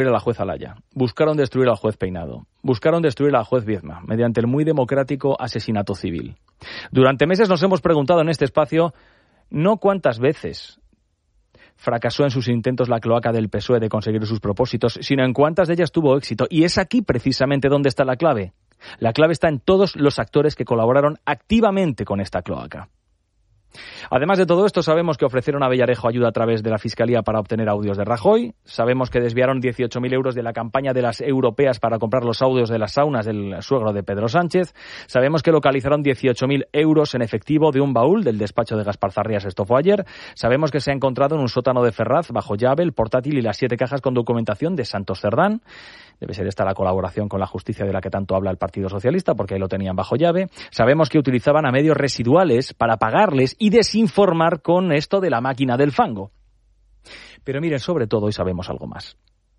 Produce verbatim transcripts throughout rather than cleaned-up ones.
a la juez Alaya, buscaron destruir al juez Peinado, buscaron destruir al juez Viedma mediante el muy democrático asesinato civil. Durante meses nos hemos preguntado en este espacio no cuántas veces fracasó en sus intentos la cloaca del P S O E de conseguir sus propósitos, sino en cuántas de ellas tuvo éxito. Y es aquí precisamente donde está la clave. La clave está en todos los actores que colaboraron activamente con esta cloaca. Además de todo esto, sabemos que ofrecieron a Villarejo ayuda a través de la Fiscalía para obtener audios de Rajoy, sabemos que desviaron dieciocho mil euros de la campaña de las europeas para comprar los audios de las saunas del suegro de Pedro Sánchez, sabemos que localizaron dieciocho mil euros en efectivo de un baúl del despacho de Gaspar Zarrías, esto fue ayer, sabemos que se ha encontrado en un sótano de Ferraz, bajo llave, el portátil y las siete cajas con documentación de Santos Cerdán. Debe ser esta la colaboración con la justicia de la que tanto habla el Partido Socialista, porque ahí lo tenían bajo llave. Sabemos que utilizaban a medios residuales para pagarles y desinformar con esto de la máquina del fango. Pero miren, sobre todo hoy sabemos algo más.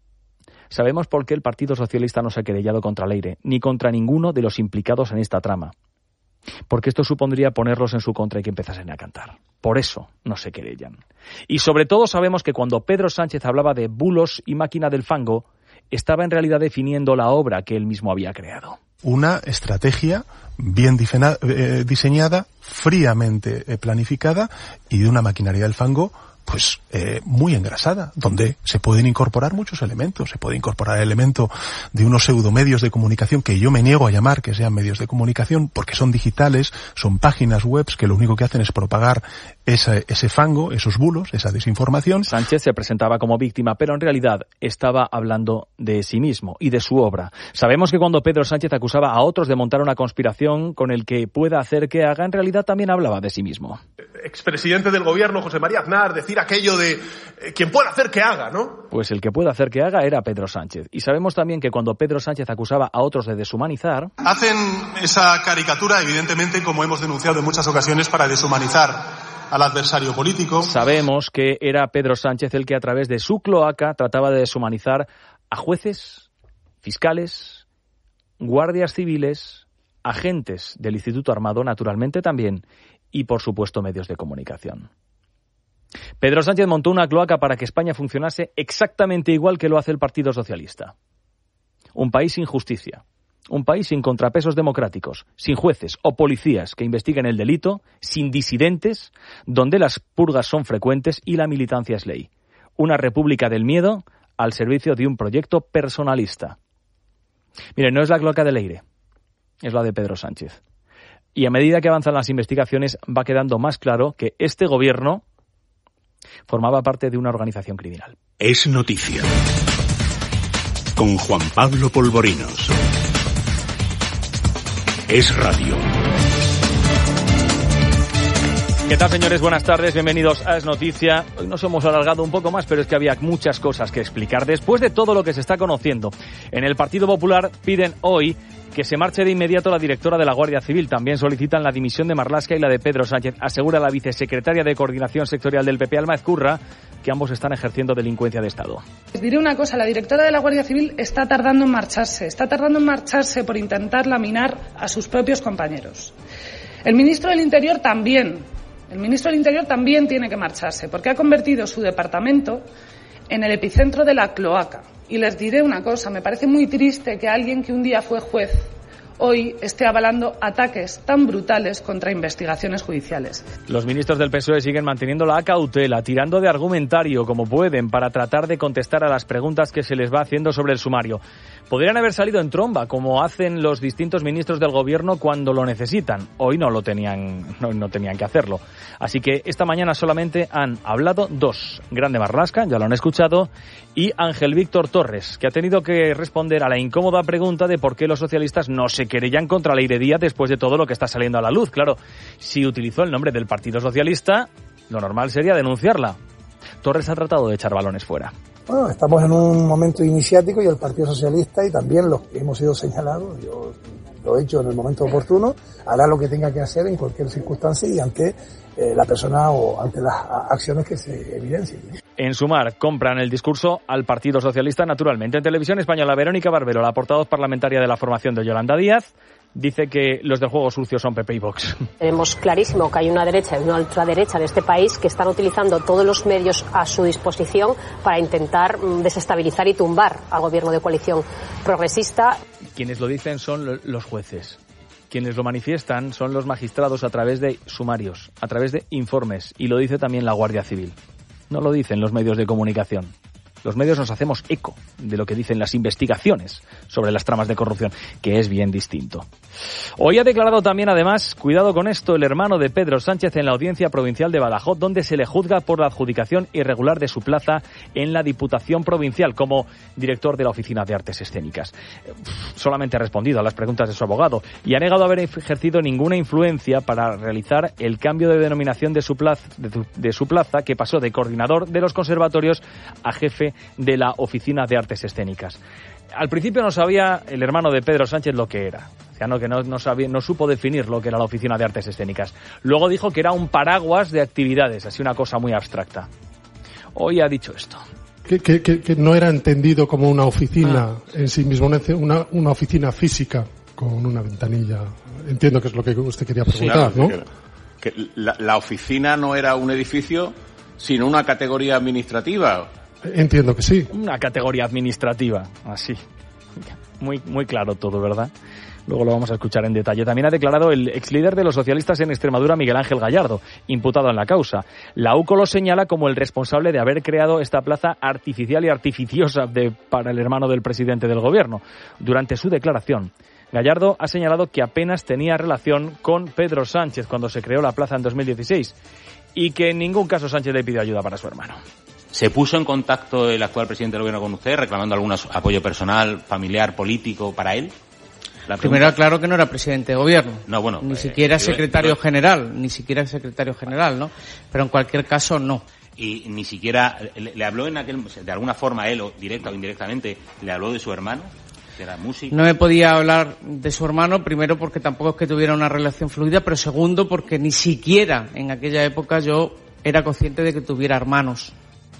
Sabemos por qué el Partido Socialista no se ha querellado contra Leire, ni contra ninguno de los implicados en esta trama. Porque esto supondría ponerlos en su contra y que empezasen a cantar. Por eso no se querellan. Y sobre todo sabemos que cuando Pedro Sánchez hablaba de bulos y máquina del fango, estaba en realidad definiendo la obra que él mismo había creado. Una estrategia bien diseñada, fríamente planificada y de una maquinaria del fango pues eh, muy engrasada, donde se pueden incorporar muchos elementos. Se puede incorporar el elemento de unos pseudomedios de comunicación que yo me niego a llamar que sean medios de comunicación porque son digitales, son páginas web que lo único que hacen es propagar ese, ese fango, esos bulos, esa desinformación. Sánchez se presentaba como víctima, pero en realidad estaba hablando de sí mismo y de su obra. Sabemos que cuando Pedro Sánchez acusaba a otros de montar una conspiración con el que pueda hacer que haga, en realidad también hablaba de sí mismo. Expresidente del gobierno, José María Aznar, decir aquello de eh, quien pueda hacer que haga, ¿no? Pues el que pueda hacer que haga era Pedro Sánchez. Y sabemos también que cuando Pedro Sánchez acusaba a otros de deshumanizar... Hacen esa caricatura, evidentemente, como hemos denunciado en muchas ocasiones, para deshumanizar al adversario político. Sabemos que era Pedro Sánchez el que a través de su cloaca trataba de deshumanizar a jueces, fiscales, guardias civiles, agentes del Instituto Armado, naturalmente también, y por supuesto medios de comunicación. Pedro Sánchez montó una cloaca para que España funcionase exactamente igual que lo hace el Partido Socialista. Un país sin justicia, un país sin contrapesos democráticos, sin jueces o policías que investiguen el delito, sin disidentes, donde las purgas son frecuentes y la militancia es ley. Una república del miedo al servicio de un proyecto personalista. Miren, no es la cloaca de Leire, es la de Pedro Sánchez. Y a medida que avanzan las investigaciones va quedando más claro que este gobierno formaba parte de una organización criminal. Es noticia. Con Juan Pablo Polvorinos. Es radio. ¿Qué tal, señores? Buenas tardes, bienvenidos a Es Noticia. Hoy nos hemos alargado un poco más, pero es que había muchas cosas que explicar. Después de todo lo que se está conociendo, en el Partido Popular piden hoy que se marche de inmediato la directora de la Guardia Civil. También solicitan la dimisión de Marlaska y la de Pedro Sánchez. Asegura la vicesecretaria de Coordinación Sectorial del P P, Alma Ezcurra, que ambos están ejerciendo delincuencia de Estado. Les diré una cosa, la directora de la Guardia Civil está tardando en marcharse. Está tardando en marcharse por intentar laminar a sus propios compañeros. El ministro del Interior también. El ministro del Interior también tiene que marcharse, porque ha convertido su departamento en el epicentro de la cloaca. Y les diré una cosa, me parece muy triste que alguien que un día fue juez hoy esté avalando ataques tan brutales contra investigaciones judiciales. Los ministros del P S O E siguen manteniendo la cautela, tirando de argumentario como pueden para tratar de contestar a las preguntas que se les va haciendo sobre el sumario. Podrían haber salido en tromba, como hacen los distintos ministros del gobierno cuando lo necesitan. Hoy no lo tenían, no, no tenían que hacerlo. Así que esta mañana solamente han hablado dos. Grande Marlaska, ya lo han escuchado, y Ángel Víctor Torres, que ha tenido que responder a la incómoda pregunta de por qué los socialistas no se querellan contra Leire Díaz después de todo lo que está saliendo a la luz. Claro, si utilizó el nombre del Partido Socialista, lo normal sería denunciarla. Torres ha tratado de echar balones fuera. Bueno, estamos en un momento iniciático y el Partido Socialista y también los que hemos sido señalados, yo lo he hecho en el momento oportuno, hará lo que tenga que hacer en cualquier circunstancia y ante eh, la persona o ante las acciones que se evidencien. En Sumar compran el discurso al Partido Socialista naturalmente. En Televisión Española, Verónica Barbero, la portavoz parlamentaria de la formación de Yolanda Díaz, dice que los del juego sucio son P P y Vox. Tenemos clarísimo que hay una derecha y una ultraderecha en este país que están utilizando todos los medios a su disposición para intentar desestabilizar y tumbar al gobierno de coalición progresista. Quienes lo dicen son los jueces. Quienes lo manifiestan son los magistrados a través de sumarios, a través de informes, y lo dice también la Guardia Civil. No lo dicen los medios de comunicación. Los medios nos hacemos eco de lo que dicen las investigaciones sobre las tramas de corrupción, que es bien distinto. Hoy ha declarado también, además, cuidado con esto, el hermano de Pedro Sánchez en la Audiencia Provincial de Badajoz, donde se le juzga por la adjudicación irregular de su plaza en la Diputación Provincial como director de la Oficina de Artes Escénicas. Solamente ha respondido a las preguntas de su abogado y ha negado haber ejercido ninguna influencia para realizar el cambio de denominación de su plaza, de, su, de su plaza que pasó de coordinador de los conservatorios a jefe de la Oficina de Artes Escénicas. Al principio no sabía el hermano de Pedro Sánchez lo que era. O sea, no, que no, no, sabía, no supo definir lo que era la Oficina de Artes Escénicas. Luego dijo que era un paraguas de actividades, así una cosa muy abstracta. Hoy ha dicho esto. Que, que, que, que no era entendido como una oficina ah. en sí mismo, una, una oficina física con una ventanilla. Entiendo que es lo que usted quería preguntar, sí, claro, ¿no? Que, que la, la oficina no era un edificio, sino una categoría administrativa. Entiendo que sí. Una categoría administrativa, así. Muy, muy claro todo, ¿verdad? Luego lo vamos a escuchar en detalle. También ha declarado el exlíder de los socialistas en Extremadura, Miguel Ángel Gallardo, imputado en la causa. La U C O lo señala como el responsable de haber creado esta plaza artificial y artificiosa de, para el hermano del presidente del gobierno. Durante su declaración, Gallardo ha señalado que apenas tenía relación con Pedro Sánchez cuando se creó la plaza en dos mil dieciséis y que en ningún caso Sánchez le pidió ayuda para su hermano. ¿Se puso en contacto el actual presidente del gobierno con usted reclamando algún apoyo personal, familiar, político para él? Primero aclaro que no era presidente de gobierno. No, bueno. Ni eh, siquiera yo, secretario yo, general, ni siquiera secretario general, ¿no? Pero en cualquier caso, no. Y ni siquiera, ¿le, le habló en aquel, de alguna forma él, o directa o indirectamente, le habló de su hermano? Que era músico. No me podía hablar de su hermano, primero porque tampoco es que tuviera una relación fluida, pero segundo porque ni siquiera en aquella época yo era consciente de que tuviera hermanos.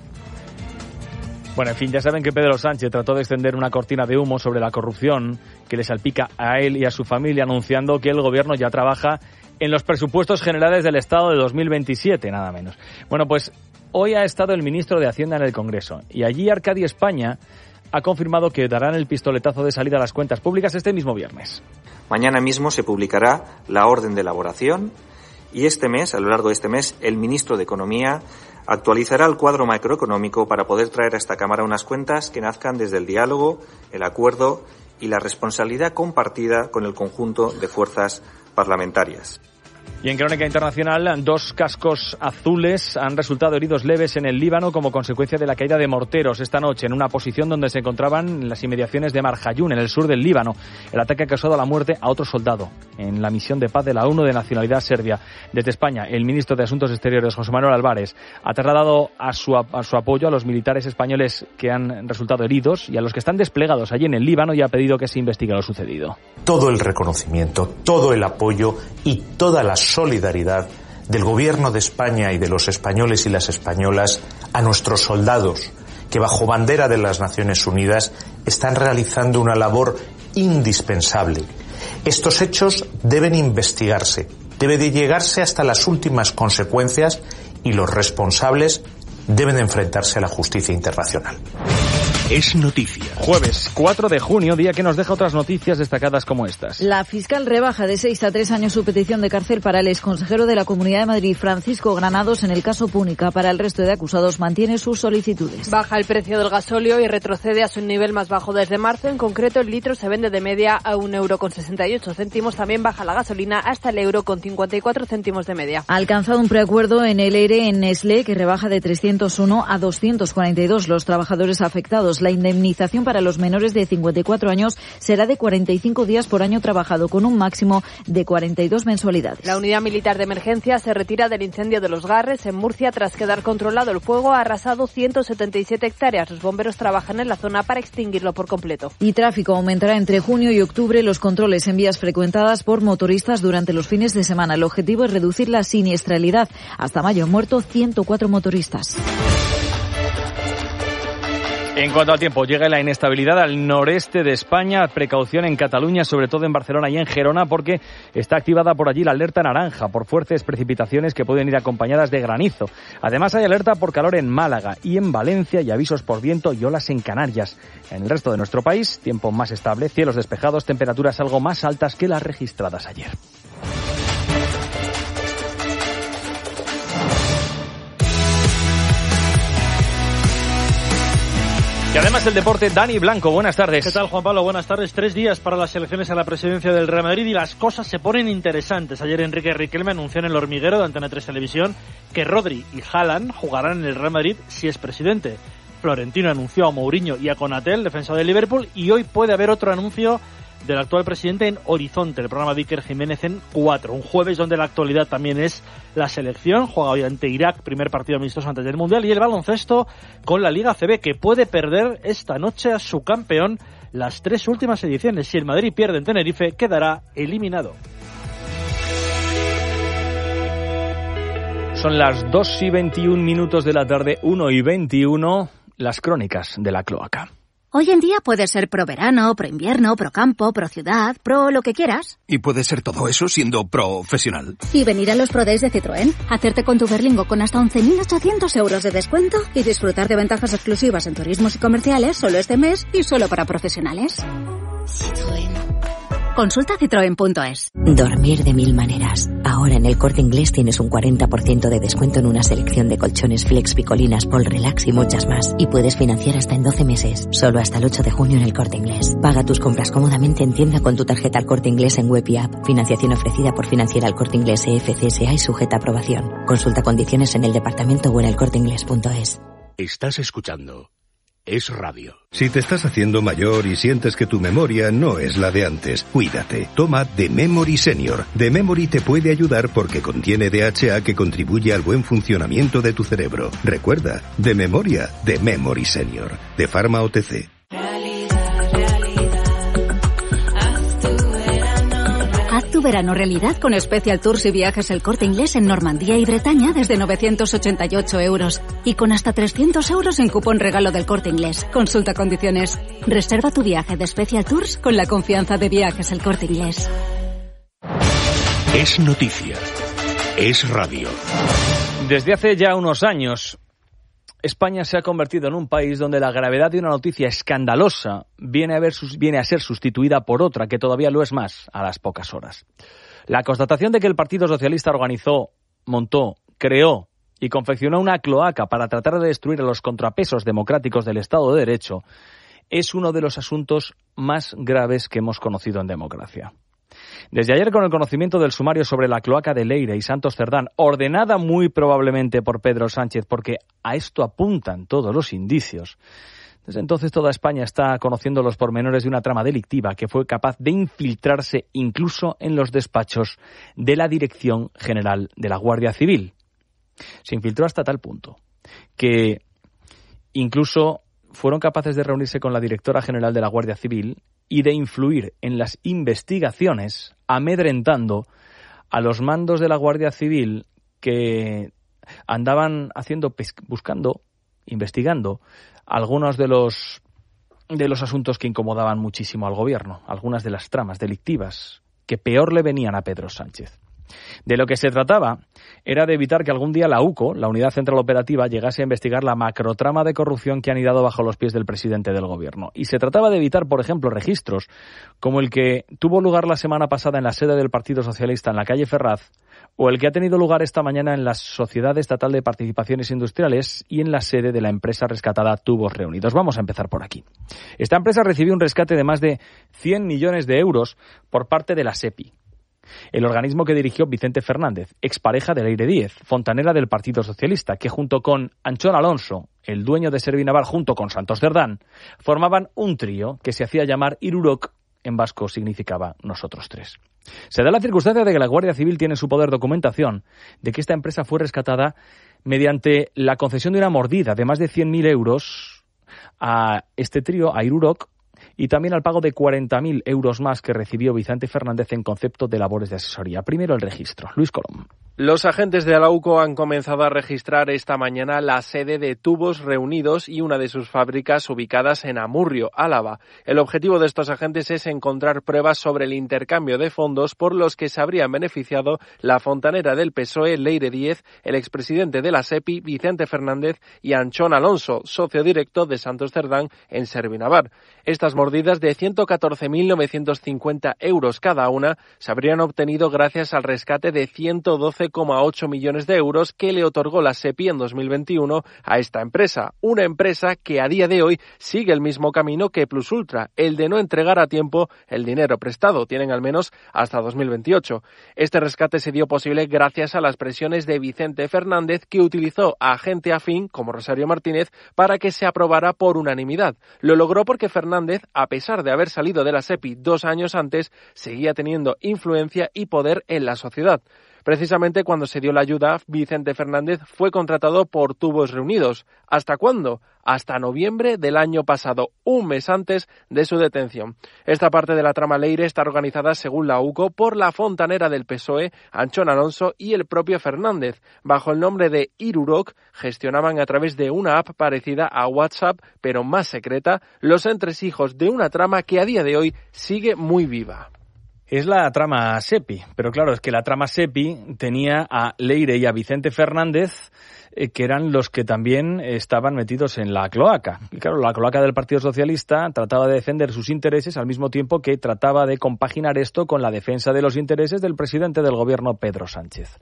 Bueno, en fin, ya saben que Pedro Sánchez trató de extender una cortina de humo sobre la corrupción que le salpica a él y a su familia, anunciando que el gobierno ya trabaja en los presupuestos generales del Estado de dos mil veintisiete, nada menos. Bueno, pues hoy ha estado el ministro de Hacienda en el Congreso y allí Arcadi España ha confirmado que darán el pistoletazo de salida a las cuentas públicas este mismo viernes. Mañana mismo se publicará la orden de elaboración y este mes, a lo largo de este mes, el ministro de Economía actualizará el cuadro macroeconómico para poder traer a esta Cámara unas cuentas que nazcan desde el diálogo, el acuerdo y la responsabilidad compartida con el conjunto de fuerzas parlamentarias. Y en crónica internacional, dos cascos azules han resultado heridos leves en el Líbano como consecuencia de la caída de morteros esta noche en una posición donde se encontraban en las inmediaciones de Marjayún, en el sur del Líbano. El ataque ha causado la muerte a otro soldado en la misión de paz de la ONU de nacionalidad serbia. Desde España, el ministro de Asuntos Exteriores, José Manuel Álvarez, ha trasladado a su, a su apoyo a los militares españoles que han resultado heridos y a los que están desplegados allí en el Líbano y ha pedido que se investigue lo sucedido. Todo el reconocimiento, todo el apoyo y toda la solidaridad del Gobierno de España y de los españoles y las españolas a nuestros soldados que bajo bandera de las Naciones Unidas están realizando una labor indispensable. Estos hechos deben investigarse, debe de llegarse hasta las últimas consecuencias y los responsables deben enfrentarse a la justicia internacional. Es noticia. Jueves cuatro de junio, día que nos deja otras noticias destacadas como estas. La fiscal rebaja de seis a tres años su petición de cárcel para el exconsejero de la Comunidad de Madrid, Francisco Granados, en el caso Púnica. Para el resto de acusados mantiene sus solicitudes. Baja el precio del gasóleo y retrocede a su nivel más bajo desde marzo. En concreto, el litro se vende de media a un euro con sesenta y ocho céntimos. También baja la gasolina hasta el euro con cincuenta y cuatro céntimos de media. Ha alcanzado un preacuerdo en el ERE en Nestlé que rebaja de trescientos uno a doscientos cuarenta y dos los trabajadores afectados. La indemnización para los menores de cincuenta y cuatro años será de cuarenta y cinco días por año trabajado, con un máximo de cuarenta y dos mensualidades. La unidad militar de emergencia se retira del incendio de Los Garres en Murcia tras quedar controlado. El fuego ha arrasado ciento setenta y siete hectáreas. Los bomberos trabajan en la zona para extinguirlo por completo. Y tráfico aumentará entre junio y octubre los controles en vías frecuentadas por motoristas durante los fines de semana. El objetivo es reducir la siniestralidad. Hasta mayo han muerto ciento cuatro motoristas. En cuanto al tiempo, llega la inestabilidad al noreste de España, precaución en Cataluña, sobre todo en Barcelona y en Gerona, porque está activada por allí la alerta naranja por fuertes precipitaciones que pueden ir acompañadas de granizo. Además hay alerta por calor en Málaga y en Valencia y avisos por viento y olas en Canarias. En el resto de nuestro país, tiempo más estable, cielos despejados, temperaturas algo más altas que las registradas ayer. Y además el deporte, Dani Blanco, buenas tardes. ¿Qué tal, Juan Pablo? Buenas tardes. Tres días para las elecciones a la presidencia del Real Madrid y las cosas se ponen interesantes. Ayer Enrique Riquelme anunció en El Hormiguero de Antena tres Televisión que Rodri y Haaland jugarán en el Real Madrid si es presidente. Florentino anunció a Mourinho y a Konaté, defensa de Liverpool, y hoy puede haber otro anuncio del actual presidente en Horizonte, el programa de Iker Jiménez en cuatro. Un jueves donde la actualidad también es la selección. Juega hoy ante Irak, primer partido amistoso antes del Mundial. Y el baloncesto con la Liga C B, que puede perder esta noche a su campeón las tres últimas ediciones. Si el Madrid pierde en Tenerife, quedará eliminado. Son las dos y veintiún minutos de la tarde, uno y veintiuno, las crónicas de la cloaca. Hoy en día puedes ser pro verano, pro invierno, pro campo, pro ciudad, pro lo que quieras. Y puedes ser todo eso siendo profesional. Y venir a los Pro Days de Citroën, hacerte con tu Berlingo con hasta once mil ochocientos euros de descuento y disfrutar de ventajas exclusivas en turismos y comerciales solo este mes y solo para profesionales. Citroën. Consulta citroen punto es. Dormir de mil maneras. Ahora en El Corte Inglés tienes un cuarenta por ciento de descuento en una selección de colchones Flex, Picolinas, Pol Relax y muchas más. Y puedes financiar hasta en doce meses. Solo hasta el ocho de junio en El Corte Inglés. Paga tus compras cómodamente en tienda con tu tarjeta El Corte Inglés en web y app. Financiación ofrecida por Financiera El Corte Inglés E F C S A y sujeta a aprobación. Consulta condiciones en el departamento o en el corte inglés punto es. Estás escuchando Es Radio. Si te estás haciendo mayor y sientes que tu memoria no es la de antes, cuídate. Toma The Memory Senior. The Memory te puede ayudar porque contiene D H A que contribuye al buen funcionamiento de tu cerebro. Recuerda, de memoria, The Memory Senior. De Pharma O T C. Haz tu verano realidad con Special Tours y Viajes El Corte Inglés en Normandía y Bretaña desde novecientos ochenta y ocho euros. Y con hasta trescientos euros en cupón regalo del Corte Inglés. Consulta condiciones. Reserva tu viaje de Special Tours con la confianza de Viajes El Corte Inglés. Es noticia. Es radio. Desde hace ya unos años, España se ha convertido en un país donde la gravedad de una noticia escandalosa viene a, ver, viene a ser sustituida por otra que todavía lo es más a las pocas horas. La constatación de que el Partido Socialista organizó, montó, creó y confeccionó una cloaca para tratar de destruir a los contrapesos democráticos del Estado de Derecho es uno de los asuntos más graves que hemos conocido en democracia. Desde ayer, con el conocimiento del sumario sobre la cloaca de Leire y Santos Cerdán, ordenada muy probablemente por Pedro Sánchez, porque a esto apuntan todos los indicios, desde entonces toda España está conociendo los pormenores de una trama delictiva que fue capaz de infiltrarse incluso en los despachos de la Dirección General de la Guardia Civil. Se infiltró hasta tal punto que incluso fueron capaces de reunirse con la directora general de la Guardia Civil y de influir en las investigaciones, amedrentando a los mandos de la Guardia Civil que andaban haciendo, buscando, investigando algunos de los de los asuntos que incomodaban muchísimo al gobierno, algunas de las tramas delictivas que peor le venían a Pedro Sánchez. De lo que se trataba era de evitar que algún día la U C O, la Unidad Central Operativa, llegase a investigar la macrotrama de corrupción que han anidado bajo los pies del presidente del gobierno. Y se trataba de evitar, por ejemplo, registros como el que tuvo lugar la semana pasada en la sede del Partido Socialista en la calle Ferraz, o el que ha tenido lugar esta mañana en la Sociedad Estatal de Participaciones Industriales y en la sede de la empresa rescatada Tubos Reunidos. Vamos a empezar por aquí. Esta empresa recibió un rescate de más de cien millones de euros por parte de la SEPI, el organismo que dirigió Vicente Fernández, expareja de Leire Díez, fontanera del Partido Socialista, que junto con Anchón Alonso, el dueño de Servinaval, junto con Santos Cerdán, formaban un trío que se hacía llamar Irurok, en vasco significaba nosotros tres. Se da la circunstancia de que la Guardia Civil tiene en su poder documentación de que esta empresa fue rescatada mediante la concesión de una mordida de más de cien mil euros a este trío, a Irurok, y también al pago de cuarenta mil euros más que recibió Vicente Fernández en concepto de labores de asesoría. Primero el registro. Luis Colom. Los agentes de Arauco han comenzado a registrar esta mañana la sede de Tubos Reunidos y una de sus fábricas ubicadas en Amurrio, Álava. El objetivo de estos agentes es encontrar pruebas sobre el intercambio de fondos por los que se habrían beneficiado la fontanera del P S O E, Leire Díez, el expresidente de la SEPI, Vicente Fernández, y Anchón Alonso, socio directo de Santos Cerdán en Servinavar. Estas mordidas de ciento catorce mil novecientos cincuenta euros cada una se habrían obtenido gracias al rescate de ciento doce coma ocho millones de euros que le otorgó la SEPI en dos mil veintiuno a esta empresa, una empresa que a día de hoy sigue el mismo camino que Plus Ultra, el de no entregar a tiempo el dinero prestado. Tienen al menos hasta dos mil veintiocho. Este rescate se dio posible gracias a las presiones de Vicente Fernández, que utilizó a gente afín, como Rosario Martínez, para que se aprobara por unanimidad. Lo logró porque Fernández, a pesar de haber salido de la SEPI dos años antes, seguía teniendo influencia y poder en la sociedad. Precisamente cuando se dio la ayuda, Vicente Fernández fue contratado por Tubos Reunidos. ¿Hasta cuándo? Hasta noviembre del año pasado, un mes antes de su detención. Esta parte de la trama Leire está organizada, según la U C O, por la fontanera del P S O E, Anchón Alonso, y el propio Fernández. Bajo el nombre de Irurok, gestionaban a través de una app parecida a WhatsApp, pero más secreta, los entresijos de una trama que a día de hoy sigue muy viva. Es la trama SEPI, pero claro, es que la trama SEPI tenía a Leire y a Vicente Fernández, eh, que eran los que también estaban metidos en la cloaca. Y claro, la cloaca del Partido Socialista trataba de defender sus intereses al mismo tiempo que trataba de compaginar esto con la defensa de los intereses del presidente del gobierno, Pedro Sánchez.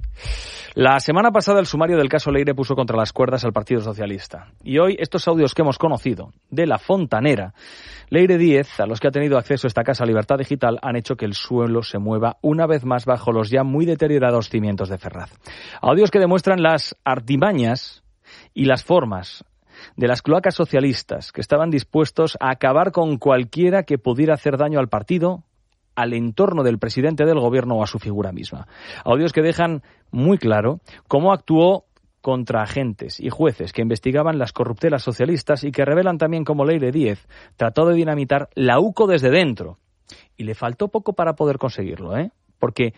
La semana pasada el sumario del caso Leire puso contra las cuerdas al Partido Socialista. Y hoy estos audios que hemos conocido de la fontanera Leire Díez, a los que ha tenido acceso esta Casa Libertad Digital, han hecho que el suelo se mueva una vez más bajo los ya muy deteriorados cimientos de Ferraz. Audios que demuestran las artimañas y las formas de las cloacas socialistas que estaban dispuestos a acabar con cualquiera que pudiera hacer daño al partido, al entorno del presidente del gobierno o a su figura misma. Audios que dejan muy claro cómo actuó contra agentes y jueces que investigaban las corruptelas socialistas y que revelan también cómo Leire Díez trató de dinamitar la U C O desde dentro. Y le faltó poco para poder conseguirlo, ¿eh? Porque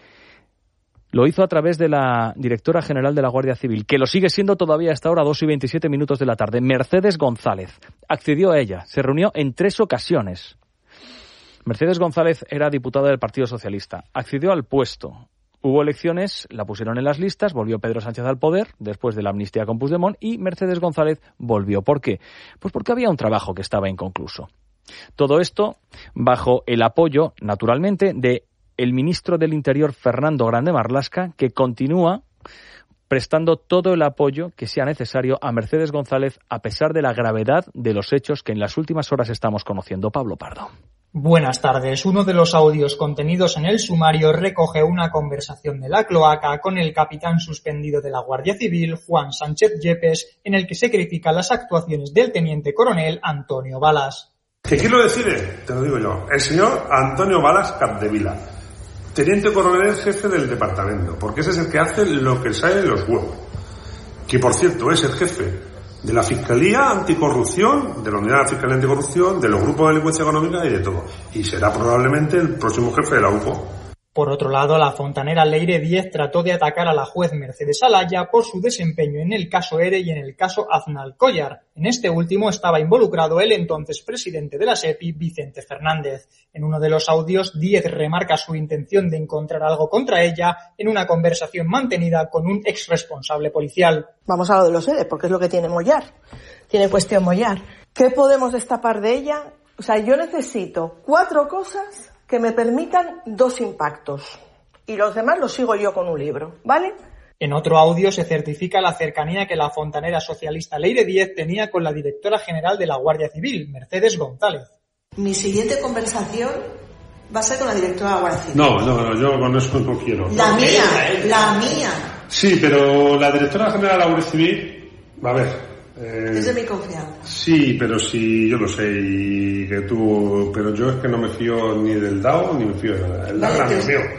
lo hizo a través de la directora general de la Guardia Civil, que lo sigue siendo todavía hasta ahora, dos y veintisiete minutos de la tarde, Mercedes González. Accedió a ella, se reunió en tres ocasiones. Mercedes González era diputada del Partido Socialista, accedió al puesto. Hubo elecciones, la pusieron en las listas, volvió Pedro Sánchez al poder después de la amnistía con Puigdemont y Mercedes González volvió. ¿Por qué? Pues porque había un trabajo que estaba inconcluso. Todo esto bajo el apoyo, naturalmente, de el ministro del Interior, Fernando Grande Marlaska, que continúa prestando todo el apoyo que sea necesario a Mercedes González a pesar de la gravedad de los hechos que en las últimas horas estamos conociendo. Pablo Pardo. Buenas tardes. Uno de los audios contenidos en el sumario recoge una conversación de la cloaca con el capitán suspendido de la Guardia Civil, Juan Sánchez Yepes, en el que se critican las actuaciones del teniente coronel Antonio Balas. ¿Qué quién lo decide? Te lo digo yo. El señor Antonio Balas Capdevila, teniente coronel jefe del departamento, porque ese es el que hace lo que sale de los huevos. Que, por cierto, es el jefe de la Fiscalía Anticorrupción, de la Unidad Fiscal Anticorrupción, de los grupos de delincuencia económica y de todo. Y será probablemente el próximo jefe de la U C O. Por otro lado, la fontanera Leire Díez trató de atacar a la juez Mercedes Alaya por su desempeño en el caso ERE y en el caso Aznalcóllar. En este último estaba involucrado el entonces presidente de la SEPI, Vicente Fernández. En uno de los audios, Díez remarca su intención de encontrar algo contra ella en una conversación mantenida con un exresponsable policial. Vamos a lo de los ERE, porque es lo que tiene Mollar. Tiene cuestión Mollar. ¿Qué podemos destapar de ella? O sea, yo necesito cuatro cosas que me permitan dos impactos. Y los demás los sigo yo con un libro, ¿vale? En otro audio se certifica la cercanía que la fontanera socialista Leire Díez tenía con la directora general de la Guardia Civil, Mercedes González. Mi siguiente conversación va a ser con la directora de la Guardia Civil. No, no, no, yo con eso no quiero. La no, mía, ella, la mía. Sí, pero la directora general de la Guardia Civil, a ver... Eh, es de mi confianza. Sí, pero sí, yo lo sé, y que tú... Pero yo es que no me fío ni del D A O ni me fío de nada. El D A O es mío.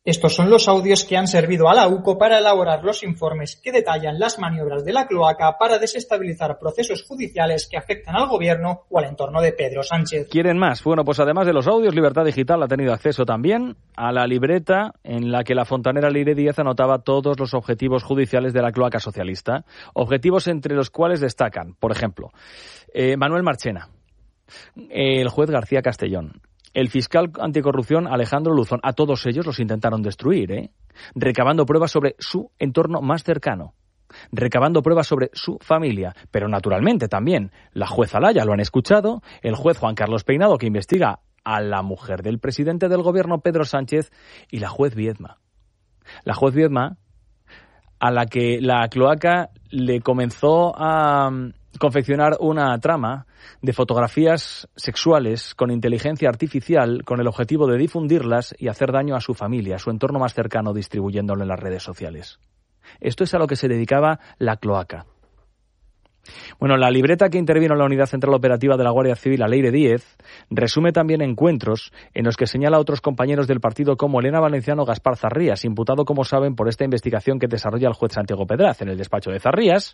Estos son los audios que han servido a la U C O para elaborar los informes que detallan las maniobras de la cloaca para desestabilizar procesos judiciales que afectan al gobierno o al entorno de Pedro Sánchez. ¿Quieren más? Bueno, pues además de los audios, Libertad Digital ha tenido acceso también a la libreta en la que la fontanera Leire Díez anotaba todos los objetivos judiciales de la cloaca socialista, objetivos entre los cuales destacan, por ejemplo, eh, Manuel Marchena, el juez García Castellón, el fiscal anticorrupción Alejandro Luzón. A todos ellos los intentaron destruir, ¿eh? recabando pruebas sobre su entorno más cercano, recabando pruebas sobre su familia, pero naturalmente también la juez Alaya, lo han escuchado, el juez Juan Carlos Peinado, que investiga a la mujer del presidente del gobierno, Pedro Sánchez, y la juez Viedma. La juez Viedma, a la que la cloaca le comenzó a confeccionar una trama de fotografías sexuales con inteligencia artificial con el objetivo de difundirlas y hacer daño a su familia, a su entorno más cercano, distribuyéndolo en las redes sociales. Esto es a lo que se dedicaba la cloaca. Bueno, la libreta que intervino en la Unidad Central Operativa de la Guardia Civil, a Leire Díez, resume también encuentros en los que señala a otros compañeros del partido como Elena Valenciano Gaspar Zarrías, imputado, como saben, por esta investigación que desarrolla el juez Santiago Pedraz. En el despacho de Zarrías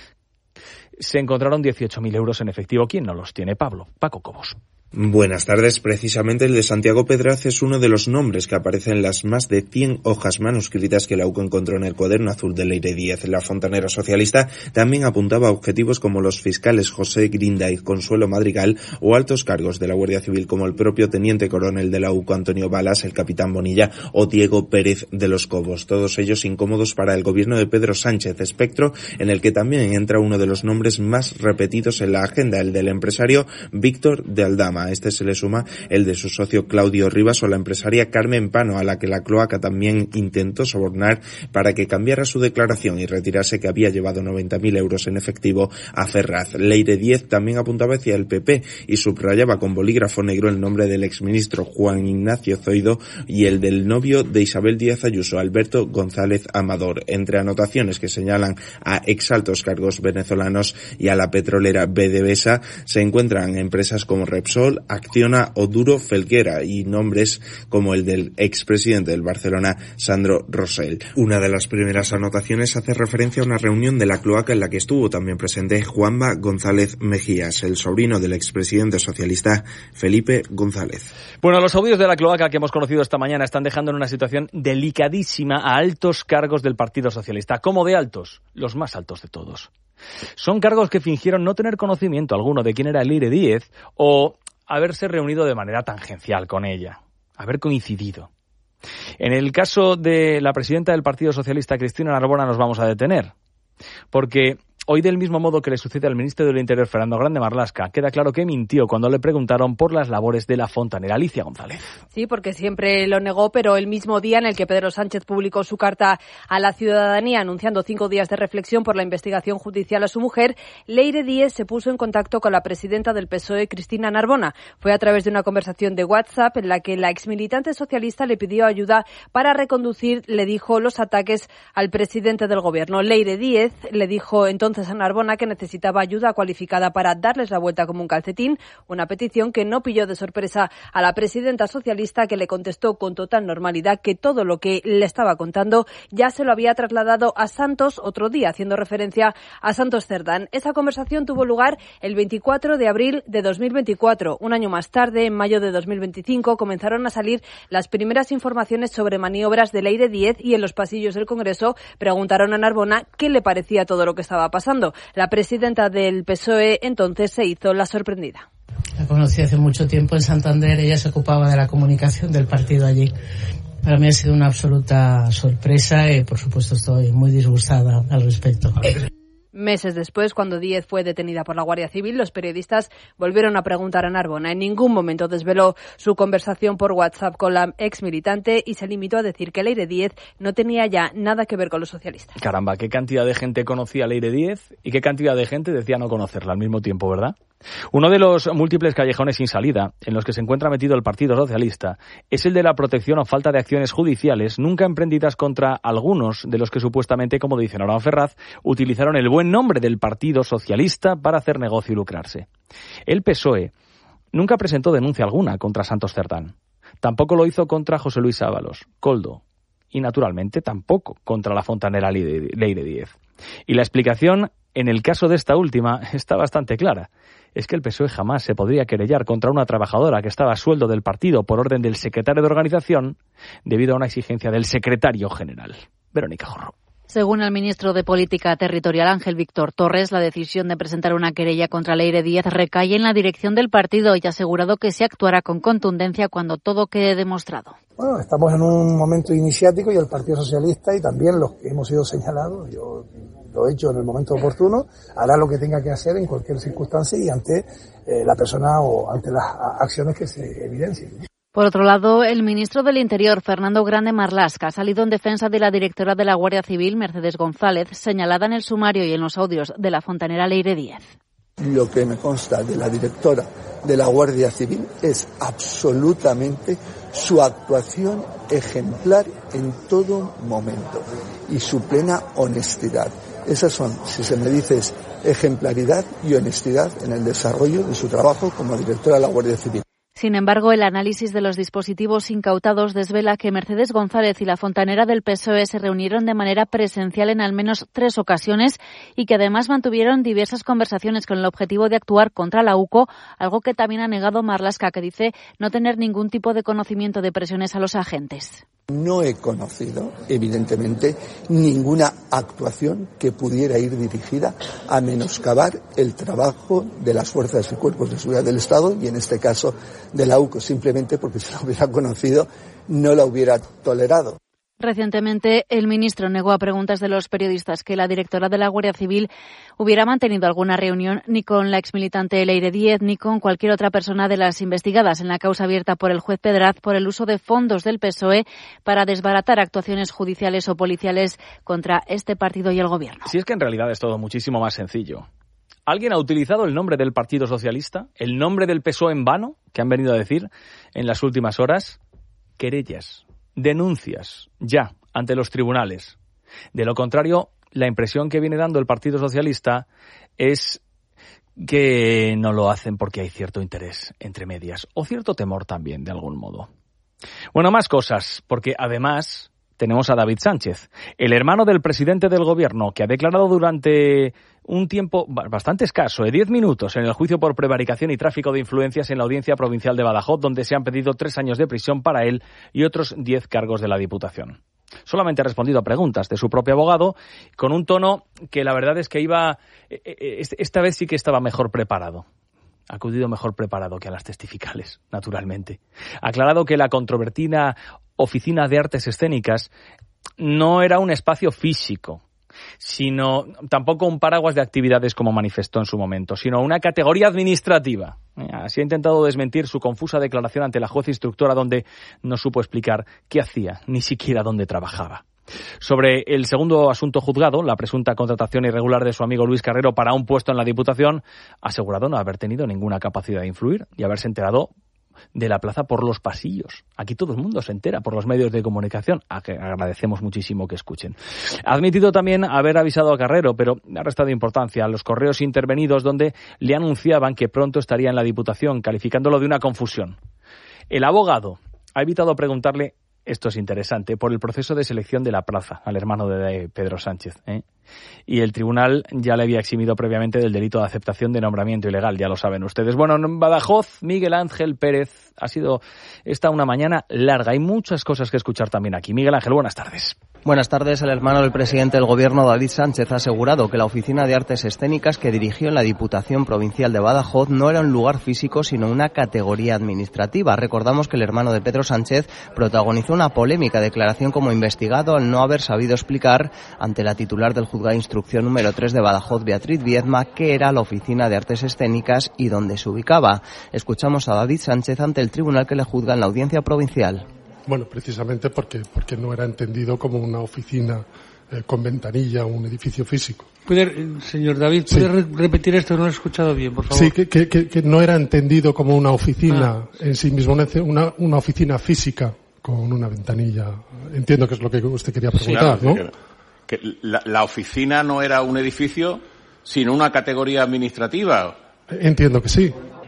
se encontraron dieciocho mil euros en efectivo. ¿Quién no los tiene? Pablo, Paco Cobos. Buenas tardes. Precisamente el de Santiago Pedraz es uno de los nombres que aparecen en las más de cien hojas manuscritas que la U C O encontró en el cuaderno azul de Leire Díez. La fontanera socialista también apuntaba a objetivos como los fiscales José Grinda y Consuelo Madrigal o altos cargos de la Guardia Civil como el propio teniente coronel de la U C O Antonio Balas, el capitán Bonilla o Diego Pérez de los Cobos. Todos ellos incómodos para el gobierno de Pedro Sánchez, espectro en el que también entra uno de los nombres más repetidos en la agenda, el del empresario Víctor de Aldama. A este se le suma el de su socio Claudio Rivas o la empresaria Carmen Pano, a la que la cloaca también intentó sobornar para que cambiara su declaración y retirase que había llevado noventa mil euros en efectivo a Ferraz. Leire Díez también apuntaba hacia el P P y subrayaba con bolígrafo negro el nombre del exministro Juan Ignacio Zoido y el del novio de Isabel Díaz Ayuso, Alberto González Amador. Entre anotaciones que señalan a exaltos cargos venezolanos y a la petrolera B D V S A se encuentran empresas como Repsol, Acciona o Duro Felguera y nombres como el del expresidente del Barcelona, Sandro Rosell. Una de las primeras anotaciones hace referencia a una reunión de la cloaca en la que estuvo también presente Juanma González Mejías, el sobrino del expresidente socialista Felipe González. Bueno, los audios de la cloaca que hemos conocido esta mañana están dejando en una situación delicadísima a altos cargos del Partido Socialista. ¿Cómo de altos? Los más altos de todos. Son cargos que fingieron no tener conocimiento alguno de quién era Leire Díez o haberse reunido de manera tangencial con ella, haber coincidido. En el caso de la presidenta del Partido Socialista, Cristina Narbona, nos vamos a detener, porque hoy, del mismo modo que le sucede al ministro del Interior, Fernando Grande Marlaska, queda claro que mintió cuando le preguntaron por las labores de la fontanera. Alicia González. Sí, porque siempre lo negó, pero el mismo día en el que Pedro Sánchez publicó su carta a la ciudadanía anunciando cinco días de reflexión por la investigación judicial a su mujer, Leire Díez se puso en contacto con la presidenta del P S O E, Cristina Narbona. Fue a través de una conversación de WhatsApp en la que la exmilitante socialista le pidió ayuda para reconducir, le dijo, los ataques al presidente del gobierno. Leire Díez le dijo entonces a Narbona que necesitaba ayuda cualificada para darles la vuelta como un calcetín, una petición que no pilló de sorpresa a la presidenta socialista, que le contestó con total normalidad que todo lo que le estaba contando ya se lo había trasladado a Santos otro día, haciendo referencia a Santos Cerdán. Esa conversación tuvo lugar el veinticuatro de abril de dos mil veinticuatro. Un año más tarde, en mayo de dos mil veinticinco, comenzaron a salir las primeras informaciones sobre maniobras de Leire Díez y en los pasillos del Congreso preguntaron a Narbona qué le parecía todo lo que estaba pasando. La presidenta del P S O E entonces se hizo la sorprendida. La conocí hace mucho tiempo en Santander, ella se ocupaba de la comunicación del partido allí. Para mí ha sido una absoluta sorpresa y, por supuesto, estoy muy disgustada al respecto. Meses después, cuando Díez fue detenida por la Guardia Civil, los periodistas volvieron a preguntar a Narbona. En ningún momento desveló su conversación por WhatsApp con la ex militante y se limitó a decir que Leire Díez no tenía ya nada que ver con los socialistas. Caramba, qué cantidad de gente conocía a Leire Díez y qué cantidad de gente decía no conocerla al mismo tiempo, ¿verdad? Uno de los múltiples callejones sin salida en los que se encuentra metido el Partido Socialista es el de la protección o falta de acciones judiciales nunca emprendidas contra algunos de los que supuestamente, como dice Nora Ferraz, utilizaron el buen nombre del Partido Socialista para hacer negocio y lucrarse. El P S O E nunca presentó denuncia alguna contra Santos Cerdán. Tampoco lo hizo contra José Luis Ábalos, Koldo, y, naturalmente, tampoco contra la fontanera Leire Díez. Y la explicación, en el caso de esta última, está bastante clara. Es que el P S O E jamás se podría querellar contra una trabajadora que estaba a sueldo del partido por orden del secretario de organización debido a una exigencia del secretario general. Verónica Jorro. Según el ministro de Política Territorial, Ángel Víctor Torres, la decisión de presentar una querella contra Leire Díez recae en la dirección del partido y ha asegurado que se actuará con contundencia cuando todo quede demostrado. Bueno, estamos en un momento iniciático y el Partido Socialista y también los que hemos sido señalados, yo lo he hecho en el momento oportuno, hará lo que tenga que hacer en cualquier circunstancia y ante eh, la persona o ante las acciones que se evidencien. Por otro lado, el ministro del Interior, Fernando Grande Marlaska, ha salido en defensa de la directora de la Guardia Civil, Mercedes González, señalada en el sumario y en los audios de la fontanera Leire Díez. Lo que me consta de la directora de la Guardia Civil es absolutamente su actuación ejemplar en todo momento y su plena honestidad. Esas son, si se me dice, ejemplaridad y honestidad en el desarrollo de su trabajo como directora de la Guardia Civil. Sin embargo, el análisis de los dispositivos incautados desvela que Mercedes González y la fontanera del P S O E se reunieron de manera presencial en al menos tres ocasiones y que además mantuvieron diversas conversaciones con el objetivo de actuar contra la U C O, algo que también ha negado Marlaska, que dice no tener ningún tipo de conocimiento de presiones a los agentes. No he conocido, evidentemente, ninguna actuación que pudiera ir dirigida a menoscabar el trabajo de las fuerzas y cuerpos de seguridad del Estado y, en este caso, de la U C O, simplemente porque si la hubiera conocido no la hubiera tolerado. Recientemente, el ministro negó a preguntas de los periodistas que la directora de la Guardia Civil hubiera mantenido alguna reunión ni con la exmilitante Leire Díez ni con cualquier otra persona de las investigadas en la causa abierta por el juez Pedraz por el uso de fondos del P S O E para desbaratar actuaciones judiciales o policiales contra este partido y el Gobierno. Si es que en realidad es todo muchísimo más sencillo. ¿Alguien ha utilizado el nombre del Partido Socialista, el nombre del P S O E en vano, que han venido a decir en las últimas horas? Querellas, denuncias, ya, ante los tribunales. De lo contrario, la impresión que viene dando el Partido Socialista es que no lo hacen porque hay cierto interés entre medias, o cierto temor también, de algún modo. Bueno, más cosas, porque además tenemos a David Sánchez, el hermano del presidente del Gobierno, que ha declarado durante un tiempo bastante escaso, de diez minutos, en el juicio por prevaricación y tráfico de influencias en la Audiencia Provincial de Badajoz, donde se han pedido tres años de prisión para él y otros diez cargos de la Diputación. Solamente ha respondido a preguntas de su propio abogado, con un tono que la verdad es que iba, esta vez sí que estaba mejor preparado. Ha acudido mejor preparado que a las testificales, naturalmente. Ha aclarado que la controvertida Oficina de Artes Escénicas no era un espacio físico, sino tampoco un paraguas de actividades como manifestó en su momento, sino una categoría administrativa. Así ha intentado desmentir su confusa declaración ante la juez instructora, donde no supo explicar qué hacía, ni siquiera dónde trabajaba. Sobre el segundo asunto juzgado, la presunta contratación irregular de su amigo Luis Carrero para un puesto en la Diputación, ha asegurado no haber tenido ninguna capacidad de influir y haberse enterado de la plaza por los pasillos. Aquí todo el mundo se entera por los medios de comunicación, a que agradecemos muchísimo que escuchen. Ha admitido también haber avisado a Carrero, pero ha restado importancia a los correos intervenidos donde le anunciaban que pronto estaría en la Diputación, calificándolo de una confusión. El abogado ha evitado preguntarle, esto es interesante, por el proceso de selección de la plaza al hermano de Pedro Sánchez, ¿eh? Y el tribunal ya le había eximido previamente del delito de aceptación de nombramiento ilegal, ya lo saben ustedes. Bueno, en Badajoz, Miguel Ángel Pérez, ha sido esta una mañana larga. Hay muchas cosas que escuchar también aquí. Miguel Ángel, buenas tardes. Buenas tardes. El hermano del presidente del Gobierno, David Sánchez, ha asegurado que la Oficina de Artes Escénicas que dirigió en la Diputación Provincial de Badajoz no era un lugar físico, sino una categoría administrativa. Recordamos que el hermano de Pedro Sánchez protagonizó una polémica declaración como investigado al no haber sabido explicar ante la titular del Juzgado de Instrucción número tres de Badajoz, Beatriz Viedma, qué era la Oficina de Artes Escénicas y dónde se ubicaba. Escuchamos a David Sánchez ante el tribunal que le juzga en la Audiencia Provincial. Bueno, precisamente porque, porque no era entendido como una oficina eh, con ventanilla o un edificio físico. ¿Puede, señor David, puede sí. repetir esto? No lo he escuchado bien, por favor. Sí, que, que, que, que no era entendido como una oficina ah. en sí mismo, una, una oficina física con una ventanilla. Entiendo que es lo que usted quería preguntar, sí, claro, ¿no? Que, que la, la oficina no era un edificio, sino una categoría administrativa. Entiendo que sí.